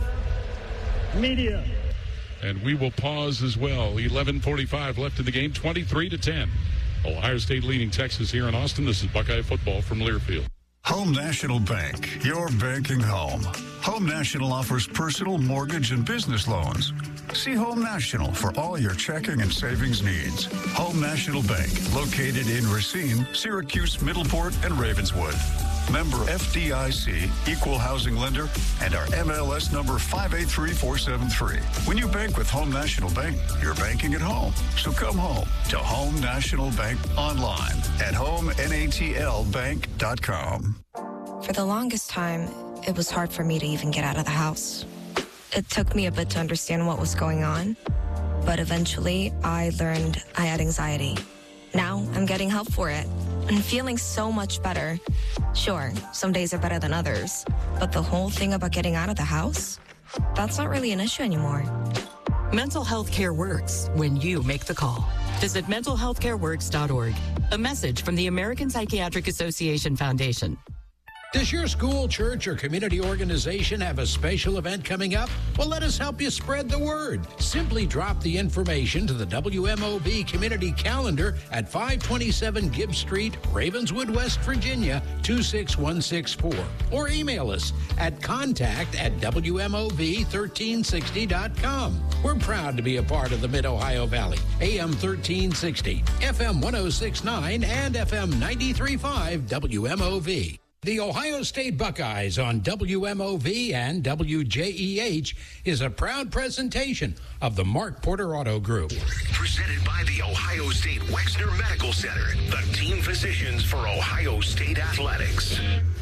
media. And we will pause as well. eleven forty-five left in the game, twenty-three to ten. Ohio State leading Texas here in Austin. This is Buckeye football from Learfield. Home National Bank, your banking home. Home National offers personal, mortgage, and business loans. See Home National for all your checking and savings needs. Home National Bank, located in Racine, Syracuse, Middleport, and Ravenswood. Member F D I C, equal housing lender, and our M L S number five eight three four seven three. When you bank with Home National Bank, you're banking at home. So come home to Home National Bank online at home natl bank dot com. For the longest time, it was hard for me to even get out of the house. It took me a bit to understand what was going on, but eventually I learned I had anxiety. Now I'm getting help for it and feeling so much better. Sure, some days are better than others, but the whole thing about getting out of the house, that's not really an issue anymore. Mental health care works when you make the call. Visit mental health care works dot org. A message from the American Psychiatric Association Foundation. Does your school, church, or community organization have a special event coming up? Well, let us help you spread the word. Simply drop the information to the W M O V Community Calendar at five twenty-seven Gibbs Street, Ravenswood, West Virginia, two six one six four. Or email us at contact at W M O V thirteen sixty dot com. We're proud to be a part of the Mid-Ohio Valley. A M thirteen sixty, F M one oh six point nine, and F M ninety-three point five W M O V. The Ohio State Buckeyes on W M O V and W J E H is a proud presentation of the Mark Porter Auto Group. Presented by the Ohio State Wexner Medical Center, the team physicians for Ohio State athletics.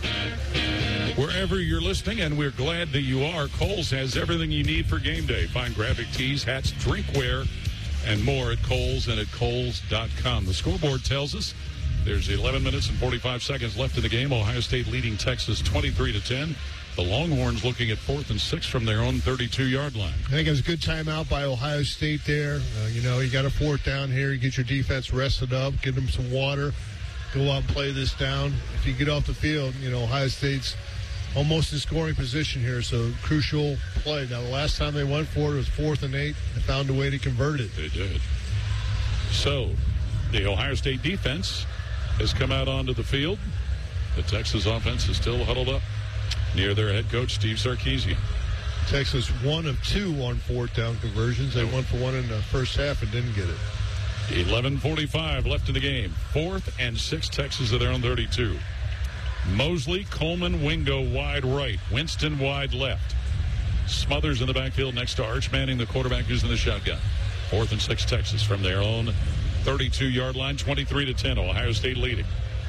Wherever you're listening, and we're glad that you are, Kohl's has everything you need for game day. Find graphic tees, hats, drinkware, and more at Kohl's and at Kohl's dot com. The scoreboard tells us there's eleven minutes and forty-five seconds left in the game. Ohio State leading Texas twenty-three to ten. The Longhorns looking at fourth and six from their own thirty-two-yard line. I think it was a good timeout by Ohio State there. Uh, you know, you got a fourth down here. You get your defense rested up, give them some water, go out and play this down. If you get off the field, you know, Ohio State's almost in scoring position here, so crucial play. Now, the last time they went for it was fourth and eight. They found a way to convert it. They did. So, the Ohio State defense has come out onto the field. The Texas offense is still huddled up near their head coach, Steve Sarkisian. Texas one of two on fourth down conversions. They went for one in the first half and didn't get it. eleven forty-five left in the game. Fourth and six, Texas at their own thirty-two. Mosley, Coleman, Wingo wide right. Winston wide left. Smothers in the backfield next to Arch Manning, the quarterback who's in the shotgun. Fourth and six, Texas from their own thirty-two-yard line, twenty-three to ten. Ohio State leading.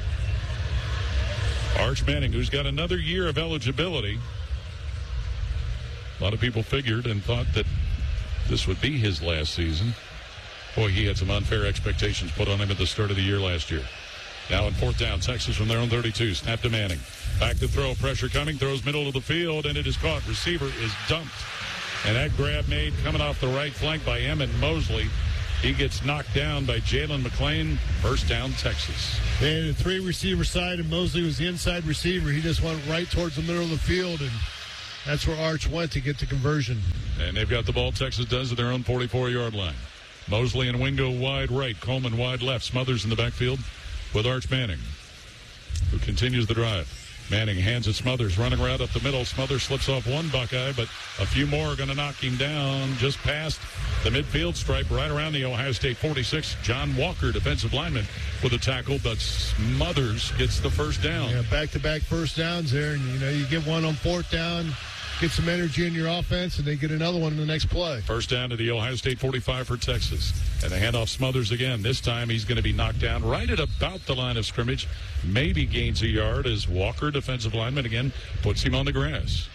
Arch Manning, who's got another year of eligibility. A lot of people figured and thought that this would be his last season. Boy, he had some unfair expectations put on him at the start of the year last year. Now in fourth down, Texas from their own thirty-two. Snap to Manning. Back to throw. Pressure coming. Throws middle of the field, and it is caught. Receiver is dumped. And that grab made coming off the right flank by Emmett Mosley. He gets knocked down by Jalen McClain. First down, Texas. And a three receiver side, and Mosley was the inside receiver. He just went right towards the middle of the field, and that's where Arch went to get the conversion. And they've got the ball, Texas does, at their own forty-four-yard line. Mosley and Wingo wide right. Coleman wide left. Smothers in the backfield with Arch Manning, who continues the drive. Manning hands it Smothers, running right up the middle. Smothers slips off one Buckeye, but a few more are going to knock him down just past the midfield stripe, right around the Ohio State forty-six. John Walker, defensive lineman, with a tackle, but Smothers gets the first down. Yeah, back-to-back first downs there, and, you know, you get one on fourth down, get some energy in your offense, and they get another one in the next play. First down to the Ohio State forty-five for Texas. And the handoff Smothers again. This time he's going to be knocked down right at about the line of scrimmage. Maybe gains a yard as Walker, defensive lineman, again puts him on the grass.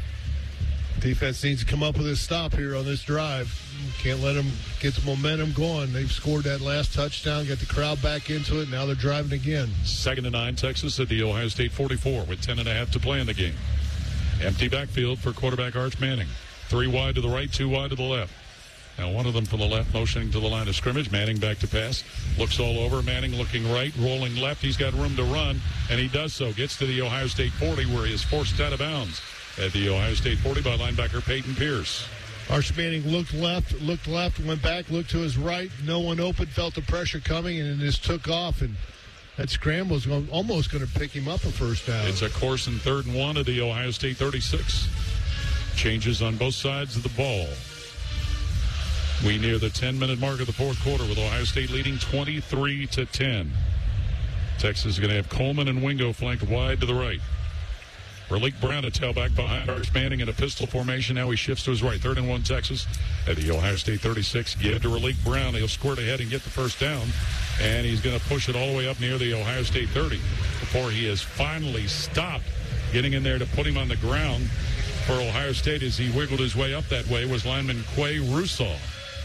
Defense needs to come up with a stop here on this drive. Can't let them get the momentum going. They've scored that last touchdown, got the crowd back into it. Now they're driving again. Second and nine, Texas at the Ohio State forty-four with ten and a half to play in the game. Empty backfield for quarterback Arch Manning. Three wide to the right, two wide to the left. Now one of them from the left motioning to the line of scrimmage. Manning back to pass. Looks all over. Manning looking right, rolling left. He's got room to run, and he does so. Gets to the Ohio State forty where he is forced out of bounds at the Ohio State forty by linebacker Peyton Pierce. Arch Manning looked left, looked left, went back, looked to his right. No one open, felt the pressure coming, and it just took off. And that scramble is almost going to pick him up a first down. It's a course in third and one of the Ohio State thirty-six. Changes on both sides of the ball. We near the ten-minute mark of the fourth quarter with Ohio State leading twenty-three to ten. Texas is going to have Coleman and Wingo flanked wide to the right. Raleek Brown, a tailback behind Arch Manning in a pistol formation. Now he shifts to his right. Third and one, Texas at the Ohio State thirty-six. Get it to Raleek Brown. He'll squirt ahead and get the first down. And he's going to push it all the way up near the Ohio State thirty before he is finally stopped. Getting in there to put him on the ground for Ohio State as he wiggled his way up that way was lineman Quay Russaw.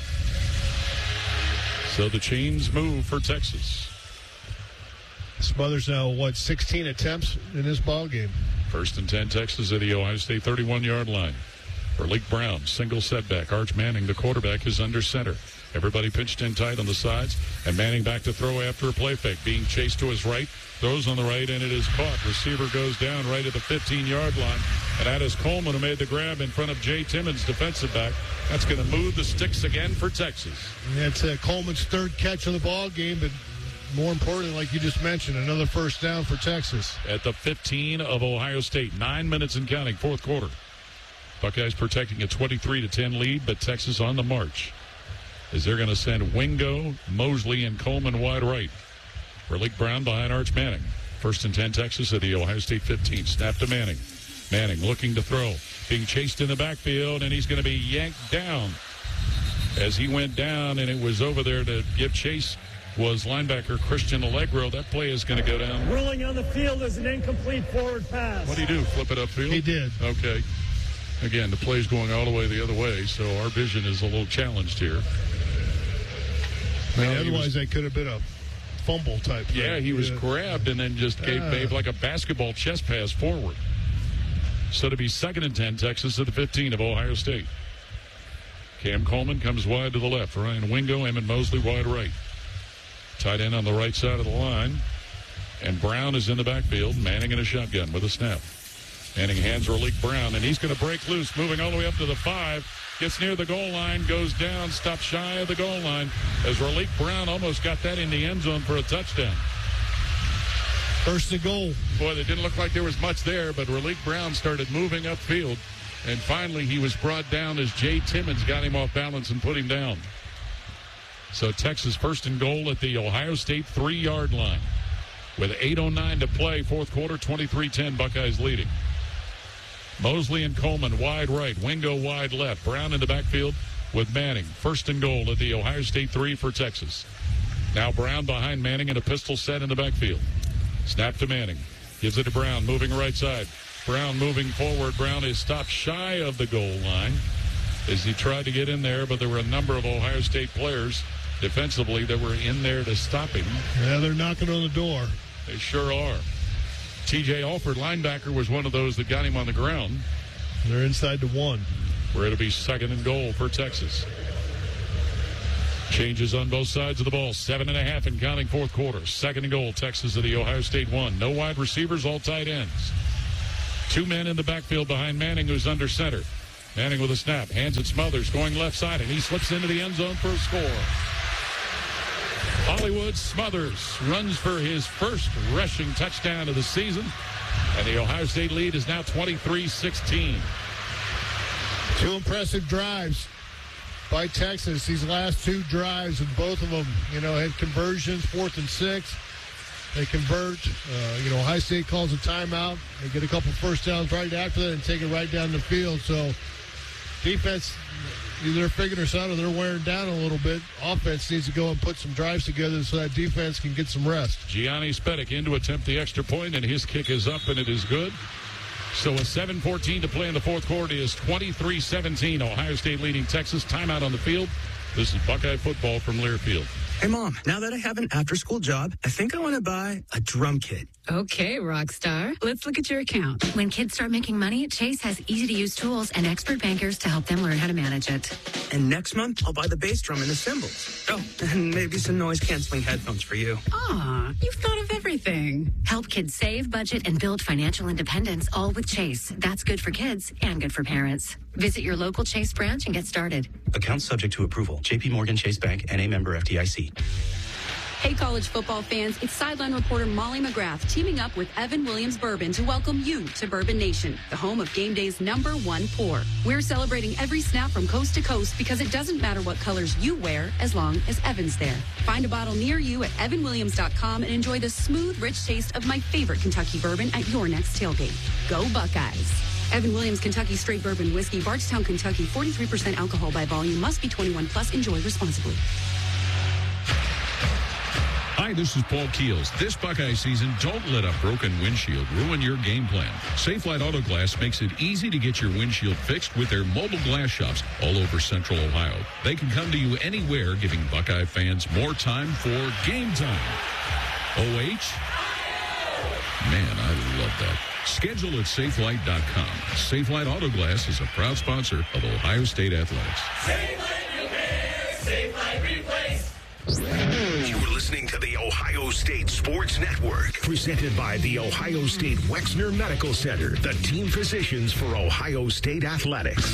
So the chains move for Texas. Smothers now, what, sixteen attempts in this ball game. First and ten, Texas at the Ohio State thirty-one-yard line. Raleek Brown, single setback. Arch Manning, the quarterback, is under center. Everybody pinched in tight on the sides, and Manning back to throw after a play fake. Being chased to his right, throws on the right, and it is caught. Receiver goes down right at the fifteen-yard line, and that is Coleman who made the grab in front of Jay Timmons, defensive back. That's going to move the sticks again for Texas. And that's uh, Coleman's third catch of the ball game, but more importantly, like you just mentioned, another first down for Texas. At the fifteen of Ohio State, nine minutes and counting, fourth quarter. Buckeyes protecting a twenty-three to ten lead, but Texas on the march as they're going to send Wingo, Mosley, and Coleman wide right. Raleek Brown behind Arch Manning. First and ten, Texas at the Ohio State fifteen. Snap to Manning. Manning looking to throw. Being chased in the backfield, and he's going to be yanked down. As he went down, and it was over there to give chase, was linebacker Christian Allegro. That play is going to go down. Ruling on the field is an incomplete forward pass. What do you do, flip it upfield? He did. Okay. Again, the play's going all the way the other way, so our vision is a little challenged here. I mean, Well, otherwise, was, they could have been a fumble type thing. Yeah, he was yeah. grabbed and then just gave Ah. Babe like a basketball chest pass forward. So to be second and ten, Texas at the fifteen of Ohio State. Cam Coleman comes wide to the left. Ryan Wingo, Emmett Mosley wide right. Tight end on the right side of the line. And Brown is in the backfield. Manning in a shotgun with a snap. Manning hands Raleek Brown, and he's going to break loose, moving all the way up to the five. Gets near the goal line, goes down, stops shy of the goal line as Raleek Brown almost got that in the end zone for a touchdown. First and goal. Boy, it didn't look like there was much there, but Raleek Brown started moving upfield, and finally he was brought down as Jay Timmons got him off balance and put him down. So Texas first and goal at the Ohio State three-yard line. With eight oh nine to play, fourth quarter, twenty-three ten, Buckeyes leading. Mosley and Coleman wide right, Wingo wide left, Brown in the backfield with Manning. First and goal at the Ohio State three for Texas. Now Brown behind Manning in a pistol set in the backfield. Snap to Manning. Gives it to Brown, moving right side. Brown moving forward. Brown is stopped shy of the goal line as he tried to get in there, but there were a number of Ohio State players defensively that were in there to stop him. Yeah, they're knocking on the door. They sure are. T J Alford, linebacker, was one of those that got him on the ground. They're inside the one. Where it'll be second and goal for Texas. Changes on both sides of the ball. Seven and a half and counting fourth quarter. Second and goal, Texas at the Ohio State one. No wide receivers, all tight ends. Two men in the backfield behind Manning, who's under center. Manning with a snap. Hands it Smothers, going left side, and he slips into the end zone for a score. Hollywood Smothers runs for his first rushing touchdown of the season, and the Ohio State lead is now twenty-three sixteen. Two impressive drives by Texas. These last two drives, and both of them, you know, had conversions, fourth and six. They convert. Uh, you know, Ohio State calls a timeout. They get a couple first downs right after that and take it right down the field. So defense, either they're figuring us out or they're wearing down a little bit. Offense needs to go and put some drives together so that defense can get some rest. Gianni Spedic in to attempt the extra point, and his kick is up, and it is good. So a seven fourteen to play in the fourth quarter is twenty-three seventeen. Ohio State leading Texas. Timeout on the field. This is Buckeye football from Learfield. Hey, Mom, now that I have an after-school job, I think I want to buy a drum kit. Okay, Rockstar. Let's look at your account. When kids start making money, Chase has easy-to-use tools and expert bankers to help them learn how to manage it. And next month, I'll buy the bass drum and the cymbals. Oh, and maybe some noise-canceling headphones for you. Aw, you've thought of everything. Help kids save, budget, and build financial independence, all with Chase. That's good for kids and good for parents. Visit your local Chase branch and get started. Account subject to approval. J P Morgan Chase Bank, N A member F D I C. Hey, college football fans, it's sideline reporter Molly McGrath teaming up with Evan Williams Bourbon to welcome you to Bourbon Nation, the home of game day's number one pour. We're celebrating every snap from coast to coast because it doesn't matter what colors you wear as long as Evan's there. Find a bottle near you at evan williams dot com and enjoy the smooth, rich taste of my favorite Kentucky bourbon at your next tailgate. Go Buckeyes. Evan Williams Kentucky Straight Bourbon Whiskey, Bardstown, Kentucky, forty-three percent alcohol by volume, must be twenty-one plus. Enjoy responsibly. Hi, this is Paul Keels. This Buckeye season, don't let a broken windshield ruin your game plan. Safelite Auto Glass makes it easy to get your windshield fixed with their mobile glass shops all over Central Ohio. They can come to you anywhere, giving Buckeye fans more time for game time. O H? Man, I love that. Schedule at safelite dot com. Safelite Auto Glass is a proud sponsor of Ohio State Athletics. Safelite Repair, Safelite Replace. You're listening to the Ohio State Sports Network, presented by the Ohio State Wexner Medical Center, the team physicians for Ohio State Athletics.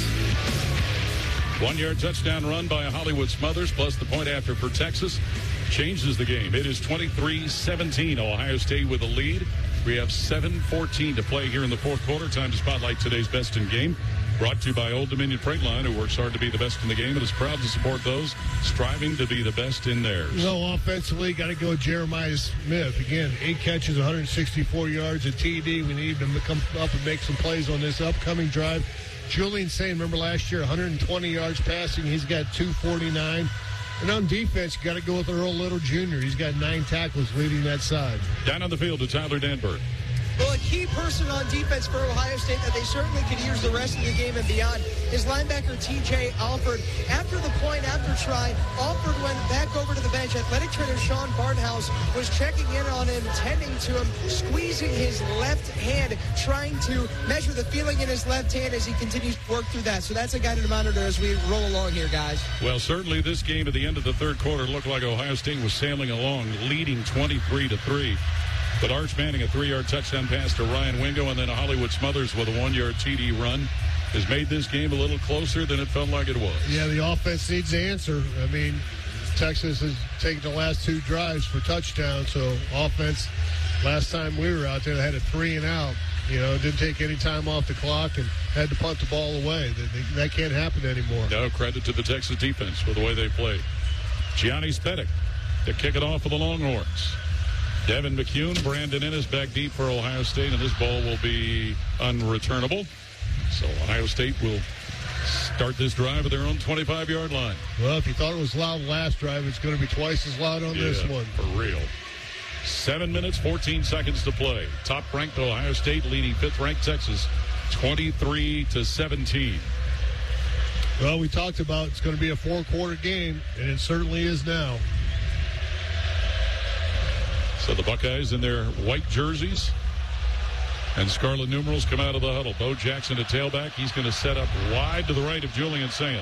One-yard touchdown run by Hollywood Smothers, plus the point after for Texas, changes the game. It is twenty-three seventeen, Ohio State with a lead. We have seven fourteen to play here in the fourth quarter. Time to spotlight today's best in game. Brought to you by Old Dominion Freight Line, who works hard to be the best in the game and is proud to support those striving to be the best in theirs. You know, offensively, got to go with Jeremiah Smith. Again, eight catches, one hundred sixty-four yards, a T D. We need him to come up and make some plays on this upcoming drive. Julian Sain, remember last year, one hundred twenty yards passing. He's got two forty-nine. And on defense, you got to go with Earl Little Junior He's got nine tackles leading that side. Down on the field to Tyler Danberg. Well, a key person on defense for Ohio State that they certainly could use the rest of the game and beyond is linebacker T J Alford. After the point after try, Alford went back over to the bench. Athletic trainer Sean Barnhouse was checking in on him, tending to him, squeezing his left hand, trying to measure the feeling in his left hand as he continues to work through that. So that's a guy to monitor as we roll along here, guys. Well, certainly this game at the end of the third quarter looked like Ohio State was sailing along, leading twenty-three to three. But Arch Manning, a three-yard touchdown pass to Ryan Wingo, and then a Hollywood Smothers with a one-yard T D run, has made this game a little closer than it felt like it was. Yeah, the offense needs the answer. I mean, Texas has taken the last two drives for touchdowns, so offense, last time we were out there, they had a three and out. You know, didn't take any time off the clock and had to punt the ball away. That, that can't happen anymore. No, credit to the Texas defense for the way they played. Gianni Spedic to kick it off for the Longhorns. Devin McCune, Brandon Ennis back deep for Ohio State, and this ball will be unreturnable. So Ohio State will start this drive at their own twenty-five-yard line. Well, if you thought it was loud last drive, it's going to be twice as loud on yeah, this one. For real. Seven minutes, fourteen seconds to play. Top-ranked Ohio State leading fifth-ranked Texas, twenty-three to seventeen. Well, we talked about it's going to be a four-quarter game, and it certainly is now. So the Buckeyes in their white jerseys and scarlet numerals come out of the huddle. Bo Jackson, a tailback. He's going to set up wide to the right of Julian Sand.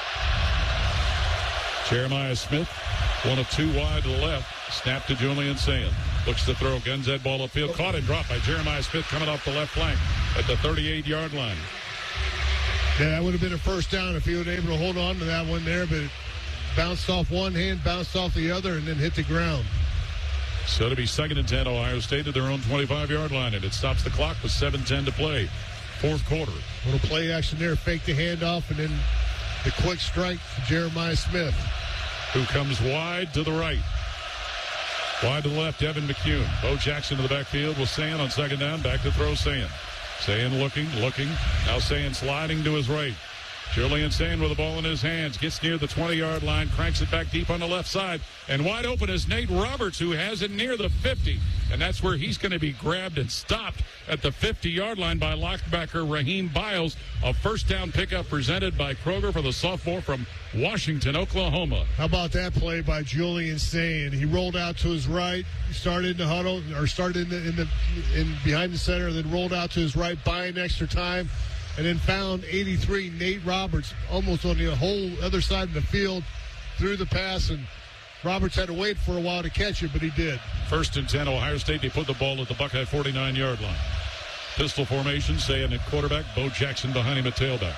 Jeremiah Smith, one of two wide to the left. Snap to Julian Sand. Looks to throw. Guns that ball upfield. Caught and dropped by Jeremiah Smith coming off the left flank at the thirty-eight-yard line. Yeah, that would have been a first down if he would have been able to hold on to that one there, but it bounced off one hand, bounced off the other, and then hit the ground. So to be second and ten, Ohio State at their own twenty-five-yard line, and it stops the clock with seven ten to play. Fourth quarter. Little play action there, fake the handoff, and then the quick strike for Jeremiah Smith. Who comes wide to the right. Wide to the left, Evan McCune. Bo Jackson to the backfield with Sand on second down. Back to throw Sand. Sand looking, looking. Now Sand sliding to his right. Julian Sand with the ball in his hands. Gets near the twenty-yard line. Cranks it back deep on the left side. And wide open is Nate Roberts, who has it near the fifty. And that's where he's going to be grabbed and stopped at the fifty-yard line by linebacker Raheem Biles. A first down pickup presented by Kroger for the sophomore from Washington, Oklahoma. How about that play by Julian Sand? He rolled out to his right, started in the huddle, or started in the, in the in behind the center, then rolled out to his right, buying extra time, and then found eighty-three Nate Roberts almost on the whole other side of the field, threw the pass, and Roberts had to wait for a while to catch it, but he did. First and ten, Ohio State. They put the ball at the Buckeye forty-nine-yard line. Pistol formation, Sand at quarterback, Bo Jackson behind him at tailback.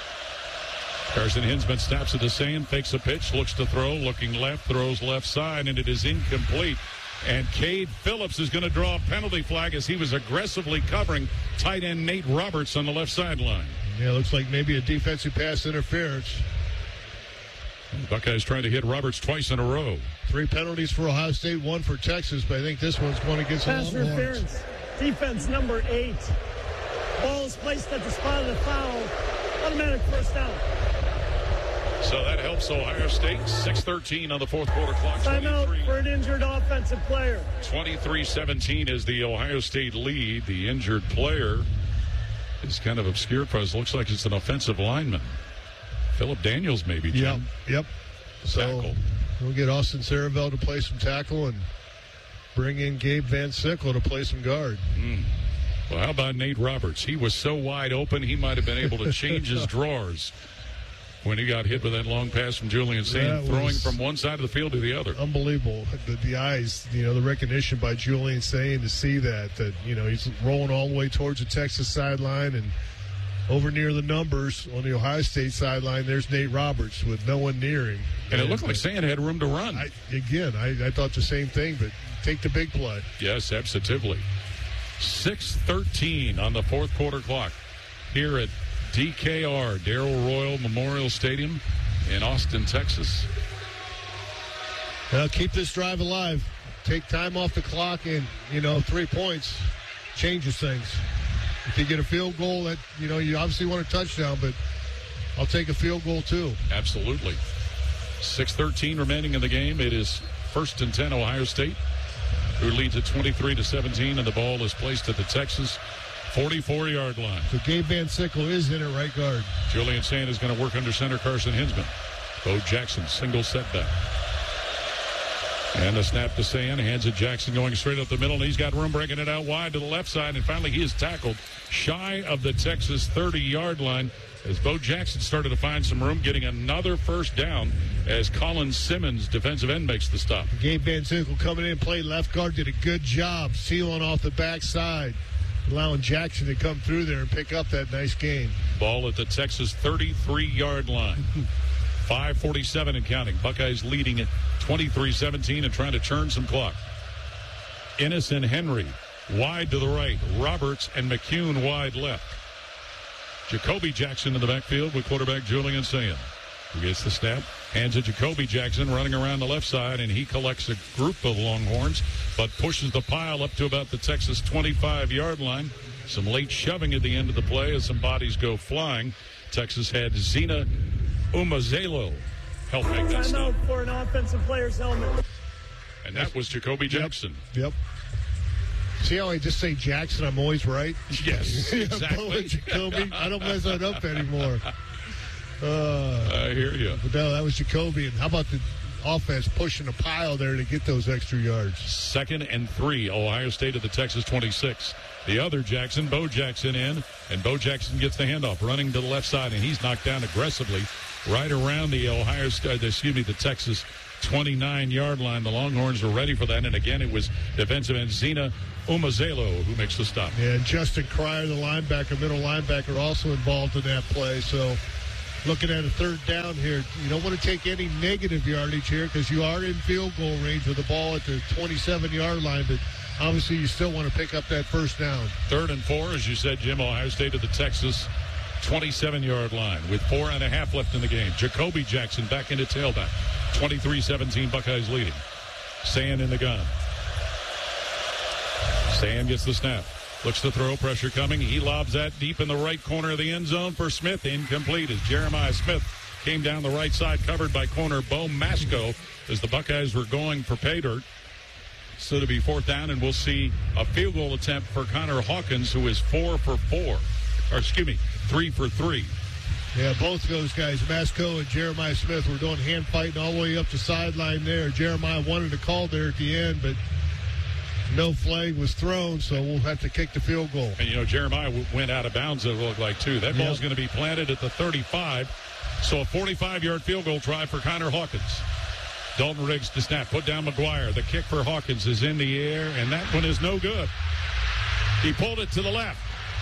Carson Hinsman snaps at the Sand, fakes a pitch, looks to throw, looking left, throws left side, and it is incomplete. And Cade Phillips is going to draw a penalty flag as he was aggressively covering tight end Nate Roberts on the left sideline. Yeah, looks like maybe a defensive pass interference. And the Buckeyes trying to hit Roberts twice in a row. Three penalties for Ohio State, one for Texas, but I think this one's going against the pass interference. Defense number eight. Ball is placed at the spot of the foul. Automatic first down. So that helps Ohio State. six thirteen on the fourth quarter clock. Timeout for an injured offensive player. twenty-three seventeen is the Ohio State lead. The injured player is kind of obscured for us. Looks like it's an offensive lineman. Philip Daniels, maybe, Jim. Yep, yep. So tackle. We'll get Austin Saravell to play some tackle and bring in Gabe Van Sickle to play some guard. Mm. Well, how about Nate Roberts? He was so wide open, he might have been able to change his drawers when he got hit with that long pass from Julian Sand, throwing from one side of the field to the other. Unbelievable. The, the eyes, you know, the recognition by Julian Sand to see that, that, you know, he's rolling all the way towards the Texas sideline, and over near the numbers on the Ohio State sideline, there's Nate Roberts with no one near him. And it looked like Sand had room to run. I, again, I, I thought the same thing, but take the big play. Yes, absolutely. six thirteen on the fourth quarter clock here at D K R, Darrell Royal Memorial Stadium in Austin, Texas. Now keep this drive alive. Take time off the clock, and, you know, three points changes things. If you get a field goal, that, you know, you obviously want a touchdown, but I'll take a field goal too. Absolutely. six thirteen remaining in the game. It is first and ten, Ohio State, who leads at twenty-three to seventeen, and the ball is placed at the Texas forty-four-yard line. So Gabe Van Sickle is in at right guard. Julian Sand is going to work under center Carson Hinsman. Bo Jackson, single setback. And the snap to Sand, hands it Jackson going straight up the middle, and he's got room breaking it out wide to the left side, and finally he is tackled shy of the Texas thirty-yard line as Bo Jackson started to find some room, getting another first down as Colin Simmons, defensive end, makes the stop. Gabe Van Sickle coming in, played left guard, did a good job sealing off the backside, allowing Jackson to come through there and pick up that nice gain. Ball at the Texas thirty-three-yard line. five forty-seven and counting. Buckeyes leading at twenty-three seventeen and trying to churn some clock. Ennis and Henry wide to the right. Roberts and McCune wide left. Jacoby Jackson in the backfield with quarterback Julian Sand, who gets the snap, hands it Jacoby Jackson running around the left side, and he collects a group of Longhorns, but pushes the pile up to about the Texas twenty-five-yard line. Some late shoving at the end of the play as some bodies go flying. Texas had Zena Umazelo help make that stop. Timeout for an offensive player's helmet. And that was Jacoby Jackson. Yep. yep. See how I just say Jackson, I'm always right? Yes, exactly. Jacoby, I don't mess that up anymore. Uh, I hear you. But no, that was Jacoby. And how about the offense pushing a pile there to get those extra yards? Second and three, Ohio State at the Texas twenty-six. The other Jackson, Bo Jackson in, and Bo Jackson gets the handoff, running to the left side, and he's knocked down aggressively right around the Ohio State, excuse me, the Texas twenty-nine-yard line. The Longhorns were ready for that, and again, it was defensive end Zena Umazelo who makes the stop. Yeah, and Justin Cryer, the linebacker, middle linebacker, also involved in that play. So looking at a third down here, you don't want to take any negative yardage here because you are in field goal range with the ball at the twenty-seven-yard line, but obviously you still want to pick up that first down. Third and four, as you said, Jim, Ohio State at the Texas twenty-seven-yard line with four and a half left in the game. Jacoby Jackson back into tailback. twenty-three seventeen, Buckeyes leading. Sand in the gun. Sand gets the snap. Looks to throw, pressure coming. He lobs that deep in the right corner of the end zone for Smith. Incomplete as Jeremiah Smith came down the right side, covered by corner Bo Masco as the Buckeyes were going for pay dirt. So to be fourth down, and we'll see a field goal attempt for Connor Hawkins, who is four for four. Or excuse me, three for three. Yeah, both of those guys, Masco and Jeremiah Smith, were doing hand fighting all the way up the sideline there. Jeremiah wanted to call there at the end, but no flag was thrown, so we'll have to kick the field goal. And, you know, Jeremiah w- went out of bounds, it looked like, too. That Yep. ball's going to be planted at the thirty-five. So a forty-five-yard field goal try for Connor Hawkins. Dalton Riggs to snap. Put down McGuire. The kick for Hawkins is in the air, and that one is no good. He pulled it to the left.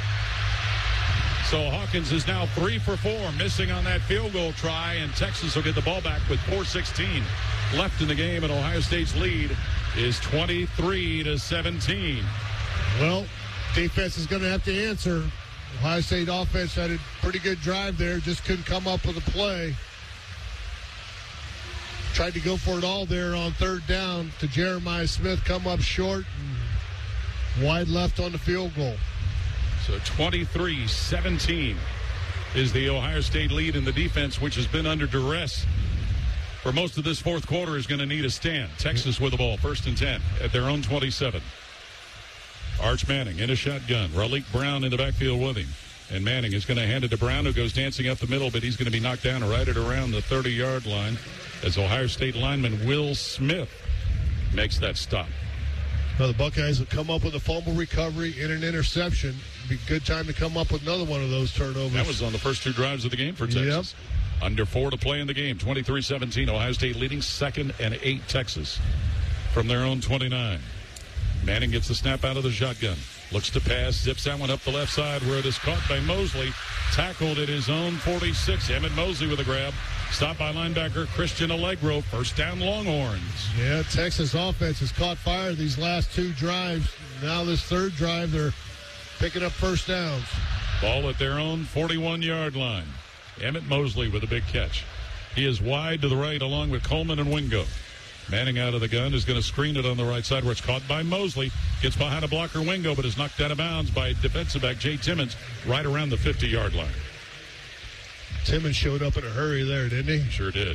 So Hawkins is now three for four, missing on that field goal try, and Texas will get the ball back with four sixteen left in the game, and Ohio State's lead is twenty-three to seventeen. Well, defense is going to have to answer. Ohio State offense had a pretty good drive there, just couldn't come up with a play. Tried to go for it all there on third down to Jeremiah Smith, come up short, and wide left on the field goal. So twenty-three seventeen is the Ohio State lead, in the defense, which has been under duress for most of this fourth quarter, is going to need a stand. Texas with the ball, first and ten at their own twenty-seven. Arch Manning in a shotgun. Raleek Brown in the backfield with him. And Manning is going to hand it to Brown, who goes dancing up the middle, but he's going to be knocked down right at around the thirty-yard line as Ohio State lineman Will Smith makes that stop. Well, the Buckeyes will come up with a fumble recovery and an interception. Be a good time to come up with another one of those turnovers. That was on the first two drives of the game for Texas. Yep. Under four to play in the game. twenty-three seventeen. Ohio State leading, second and eight Texas from their own twenty-nine. Manning gets the snap out of the shotgun. Looks to pass. Zips that one up the left side where it is caught by Mosley. Tackled at his own forty-six. Emmett Mosley with a grab. Stopped by linebacker Christian Allegro. First down, Longhorns. Yeah, Texas offense has caught fire these last two drives. Now this third drive, they're picking up first downs. Ball at their own forty-one-yard line. Emmett Mosley with a big catch. He is wide to the right along with Coleman and Wingo. Manning out of the gun is going to screen it on the right side where it's caught by Mosley. Gets behind a blocker, Wingo, but is knocked out of bounds by defensive back Jay Timmons right around the fifty-yard line. Timmons showed up in a hurry there, didn't he? Sure did.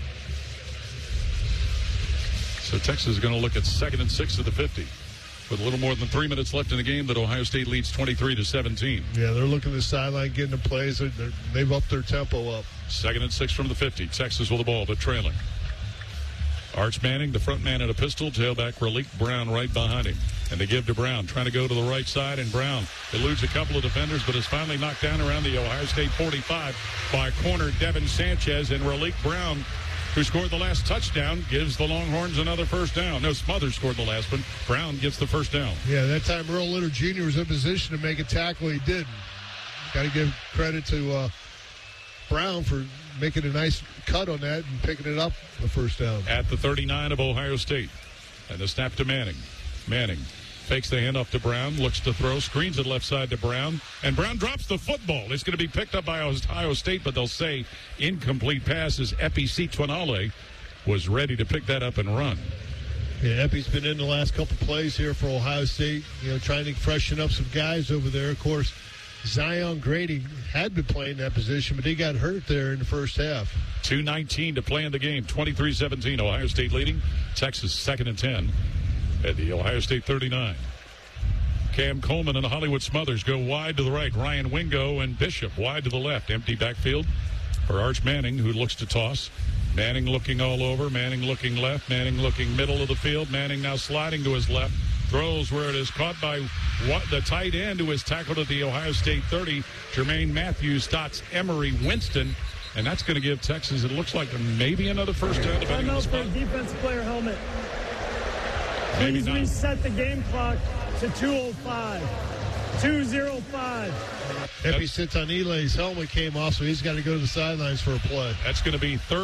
So Texas is going to look at second and six at the fifty. With a little more than three minutes left in the game, that Ohio State leads twenty-three to seventeen. Yeah, they're looking at the sideline, getting the plays. They're, they're, they've upped their tempo up. Second and six from the fifty. Texas with the ball, but trailing. Arch Manning, the front man in a pistol. Tailback Raleek Brown right behind him. And they give to Brown, trying to go to the right side, and Brown eludes a couple of defenders, but is finally knocked down around the Ohio State forty-five by corner Devin Sanchez. And Raleek Brown, who scored the last touchdown, gives the Longhorns another first down. No, Smothers scored the last one. Brown gets the first down. Yeah, that time Earl Litter Junior was in position to make a tackle. He didn't. Got to give credit to uh, Brown for making a nice cut on that and picking it up the first down. At the thirty-nine of Ohio State. And the snap to Manning. Manning fakes the handoff to Brown, looks to throw, screens it left side to Brown, and Brown drops the football. It's going to be picked up by Ohio State, but they'll say incomplete pass as Epi Twinale was ready to pick that up and run. Yeah, Epi's been in the last couple plays here for Ohio State, you know, trying to freshen up some guys over there. Of course, Zion Grady had been playing that position, but he got hurt there in the first half. two nineteen to play in the game, twenty-three seventeen. Ohio State leading. Texas second and ten at the Ohio State thirty-nine. Cam Coleman and Hollywood Smothers go wide to the right. Ryan Wingo and Bishop wide to the left. Empty backfield for Arch Manning, who looks to toss. Manning looking all over. Manning looking left. Manning looking middle of the field. Manning now sliding to his left. Throws where it is caught by what, the tight end who is tackled at the Ohio State thirty. Jermaine Matthews stops Emery Winston. And that's going to give Texas, it looks like, maybe another first down. Time out for defensive player helmet. Maybe Please not. reset the game clock to two oh five. two oh five. Epi Sintanele's helmet came off, so he's got to go to the sidelines for a play. That's going to be third.